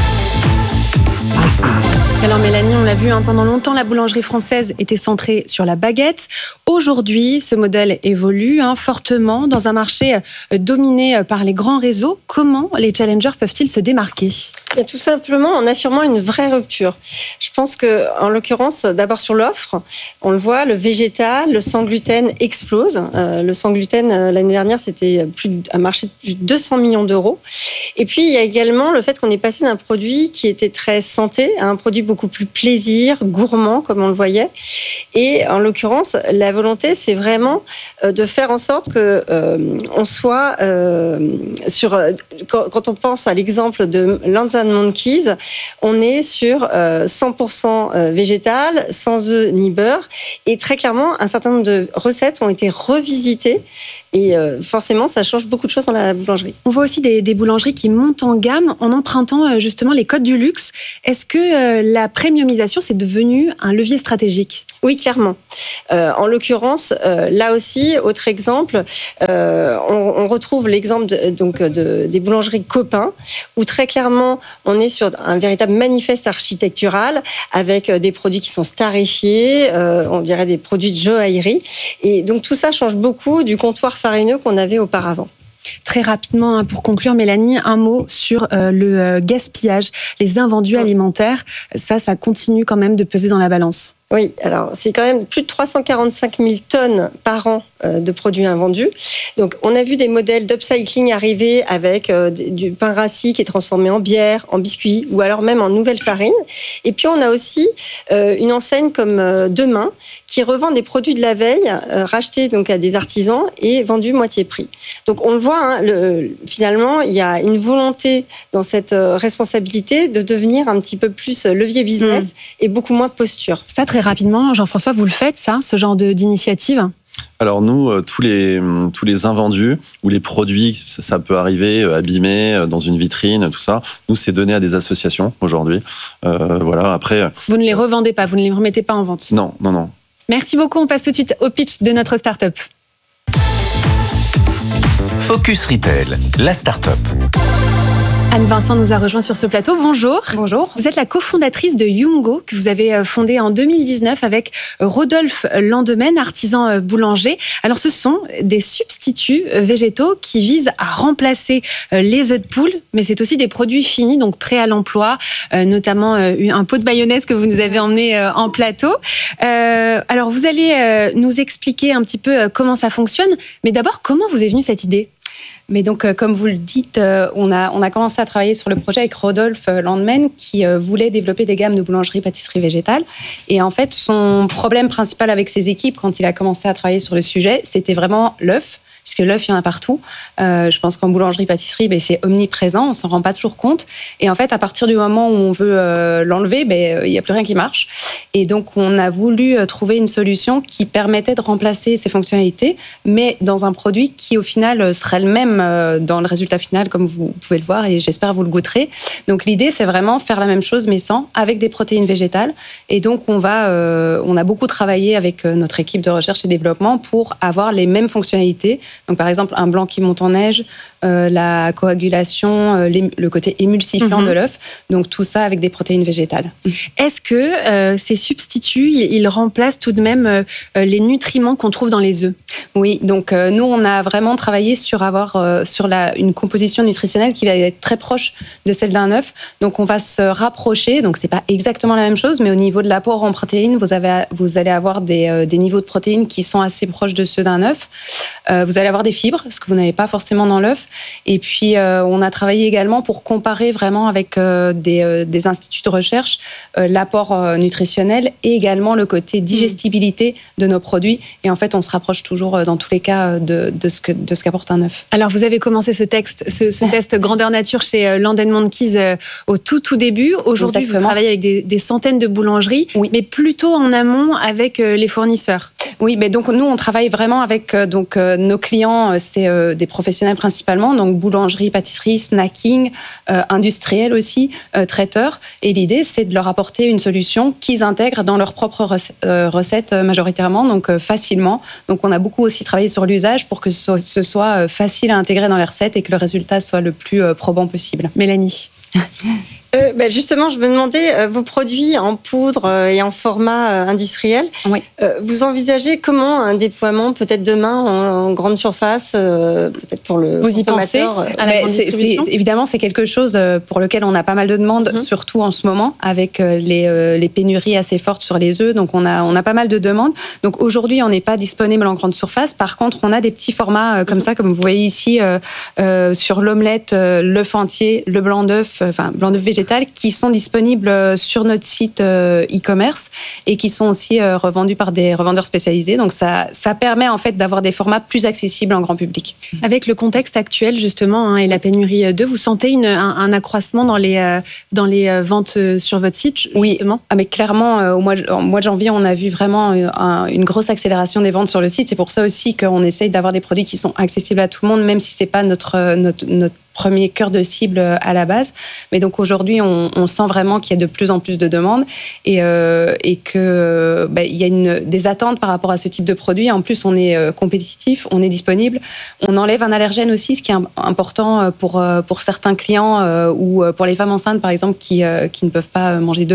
S15: Alors Mélanie, on l'a vu, hein, pendant longtemps, la boulangerie française était centrée sur la baguette. Aujourd'hui, ce modèle évolue hein, fortement dans un marché euh, dominé par les grands réseaux. Comment les challengers peuvent-ils se démarquer ?
S17: Et tout simplement en affirmant une vraie rupture. Je pense que, en l'occurrence, d'abord sur l'offre, on le voit, le végétal, le sans gluten explose. Euh, le sans gluten, euh, l'année dernière, c'était plus de, un marché de plus de deux cents millions d'euros. Et puis, il y a également le fait qu'on est passé d'un produit qui était très santé à un produit beaucoup plus plaisir, gourmand, comme on le voyait. Et en l'occurrence, la volonté, c'est vraiment de faire en sorte que euh, on soit euh, sur. Quand, quand on pense à l'exemple de Lands and Monkeys, on est sur euh, cent pour cent végétal, sans œufs ni beurre. Et très clairement, un certain nombre de recettes ont été revisitées. Et euh, forcément, ça change beaucoup de choses dans la boulangerie.
S15: On voit aussi des, des boulangeries qui montent en gamme en empruntant euh, justement les codes du luxe. Est-ce que euh, la premiumisation, c'est devenu un levier stratégique ?
S17: Oui, clairement. Euh, en l'occurrence, euh, là aussi, autre exemple, euh, on, on retrouve l'exemple de, donc de, des boulangeries Copain, où très clairement, on est sur un véritable manifeste architectural avec des produits qui sont starifiés, euh, on dirait des produits de joaillerie. Et donc tout ça change beaucoup du comptoir farineux qu'on avait auparavant.
S15: Très rapidement, pour conclure, Mélanie, un mot sur euh, le euh, gaspillage, les invendus alimentaires. Ça, ça continue quand même de peser dans la balance.
S17: Oui, alors c'est quand même plus de trois cent quarante-cinq mille tonnes par an de produits invendus. Donc on a vu des modèles d'upcycling arriver avec euh, du pain rassis qui est transformé en bière, en biscuit ou alors même en nouvelle farine. Et puis on a aussi euh, une enseigne comme euh, Demain qui revend des produits de la veille euh, rachetés donc à des artisans et vendus moitié prix. Donc on le voit, hein, le, finalement il y a une volonté dans cette euh, responsabilité de devenir un petit peu plus levier business mmh. et beaucoup moins posture.
S15: Ça très rapidement, Jean-François, vous le faites ça, ce genre de, d'initiative ?
S16: Alors nous, euh, tous les tous les invendus ou les produits, ça, ça peut arriver euh, abîmés euh, dans une vitrine, tout ça. Nous, c'est donné à des associations aujourd'hui. Euh, voilà. Après,
S15: vous ne les revendez pas, vous ne les remettez pas en vente.
S16: Non, non, non.
S15: Merci beaucoup. On passe tout de suite au pitch de notre start-up.
S2: Focus Retail, la start-up.
S15: Anne Vincent nous a rejoint sur ce plateau. Bonjour.
S18: Bonjour.
S15: Vous êtes la cofondatrice de Yungo, que vous avez fondé en deux mille dix-neuf avec Rodolphe Landemaine, artisan boulanger. Alors, ce sont des substituts végétaux qui visent à remplacer les œufs de poule, mais c'est aussi des produits finis, donc prêts à l'emploi, notamment un pot de mayonnaise que vous nous avez emmené en plateau. Alors, vous allez nous expliquer un petit peu comment ça fonctionne, mais d'abord, comment vous est venue cette idée ?
S18: Mais donc, euh, comme vous le dites, euh, on, a, on a commencé à travailler sur le projet avec Rodolphe Landemaine qui euh, voulait développer des gammes de boulangerie-pâtisserie végétale. Et en fait, son problème principal avec ses équipes, quand il a commencé à travailler sur le sujet, c'était vraiment l'œuf. Puisque l'œuf, il y en a partout. Euh, je pense qu'en boulangerie-pâtisserie, ben, c'est omniprésent, on s'en rend pas toujours compte. Et en fait, à partir du moment où on veut euh, l'enlever, ben, il n'y a plus rien qui marche. Et donc, on a voulu trouver une solution qui permettait de remplacer ces fonctionnalités, mais dans un produit qui, au final, serait le même dans le résultat final, comme vous pouvez le voir, et j'espère vous le goûterez. Donc, l'idée, c'est vraiment faire la même chose, mais sans, avec des protéines végétales. Et donc, on, va, euh, on a beaucoup travaillé avec notre équipe de recherche et développement pour avoir les mêmes fonctionnalités. Donc, par exemple, un blanc qui monte en neige, euh, la coagulation, euh, le côté émulsifiant mmh. de l'œuf. Donc, tout ça avec des protéines végétales.
S15: Est-ce que euh, ces substituts, ils remplacent tout de même euh, les nutriments qu'on trouve dans les œufs ?
S18: Oui. Donc, euh, nous, on a vraiment travaillé sur avoir euh, sur la, une composition nutritionnelle qui va être très proche de celle d'un œuf. Donc, on va se rapprocher. Donc, c'est pas exactement la même chose, mais au niveau de l'apport en protéines, vous, avez, vous allez avoir des, euh, des niveaux de protéines qui sont assez proches de ceux d'un œuf. Euh, vous allez avoir des fibres, ce que vous n'avez pas forcément dans l'œuf. neuf. Et puis, euh, on a travaillé également pour comparer vraiment avec euh, des, euh, des instituts de recherche euh, l'apport euh, nutritionnel et également le côté digestibilité de nos produits. Et en fait, on se rapproche toujours euh, dans tous les cas de, de ce que, de ce qu'apporte un œuf.
S15: Alors, vous avez commencé ce, texte, ce, ce test grandeur nature chez euh, Land and Monkeys euh, au tout, tout début. Aujourd'hui,
S18: Exactement.
S15: vous travaillez avec des, des centaines de boulangeries,
S18: oui.
S15: mais plutôt en amont avec euh, les fournisseurs.
S18: Oui, mais donc nous, on travaille vraiment avec euh, donc, euh, nos clients, euh, c'est euh, des professionnels principalement, donc boulangerie, pâtisserie, snacking, euh, industriels aussi, euh, traiteurs. Et l'idée, c'est de leur apporter une solution qu'ils intègrent dans leurs propres rece- euh, recettes euh, majoritairement, donc euh, facilement. Donc on a beaucoup aussi travaillé sur l'usage pour que ce, ce soit euh, facile à intégrer dans les recettes et que le résultat soit le plus euh, probant possible.
S15: Mélanie.
S17: Euh, bah justement, je me demandais, euh, vos produits en poudre euh, et en format euh, industriel,
S18: oui.
S17: euh, vous envisagez comment un déploiement peut-être demain en, en grande surface, euh, peut-être pour le
S15: vous
S17: consommateur
S15: y pensez
S17: euh,
S15: à la grande
S18: c'est,
S15: distribution
S18: c'est, Évidemment, c'est quelque chose pour lequel on a pas mal de demandes, mmh. surtout en ce moment, avec les, euh, les pénuries assez fortes sur les œufs. Donc, on a, on a pas mal de demandes. Donc, aujourd'hui, on n'est pas disponible en grande surface. Par contre, on a des petits formats euh, comme mmh. ça, comme vous voyez ici, euh, euh, sur l'omelette, euh, l'œuf entier, le blanc d'œuf, euh, enfin, blanc d'œuf végétal, qui sont disponibles sur notre site e-commerce et qui sont aussi revendus par des revendeurs spécialisés. Donc ça, ça permet en fait d'avoir des formats plus accessibles en grand public.
S15: Avec le contexte actuel justement hein, et la pénurie d'œufs, vous sentez une, un, un accroissement dans les, euh, dans les ventes sur votre site justement ?
S18: Oui, ah, mais clairement euh, au, mois, au mois de janvier, on a vu vraiment un, une grosse accélération des ventes sur le site. C'est pour ça aussi qu'on essaye d'avoir des produits qui sont accessibles à tout le monde, même si c'est pas notre, notre, notre premier cœur de cible à la base. Mais donc aujourd'hui, on, on sent vraiment qu'il y a de plus en plus de demandes et, euh, et que bah, il y a une, des attentes par rapport à ce type de produit. En plus, on est euh, compétitif, on est disponible. On enlève un allergène aussi, ce qui est important pour, pour certains clients euh, ou pour les femmes enceintes, par exemple, qui, euh, qui ne peuvent pas manger de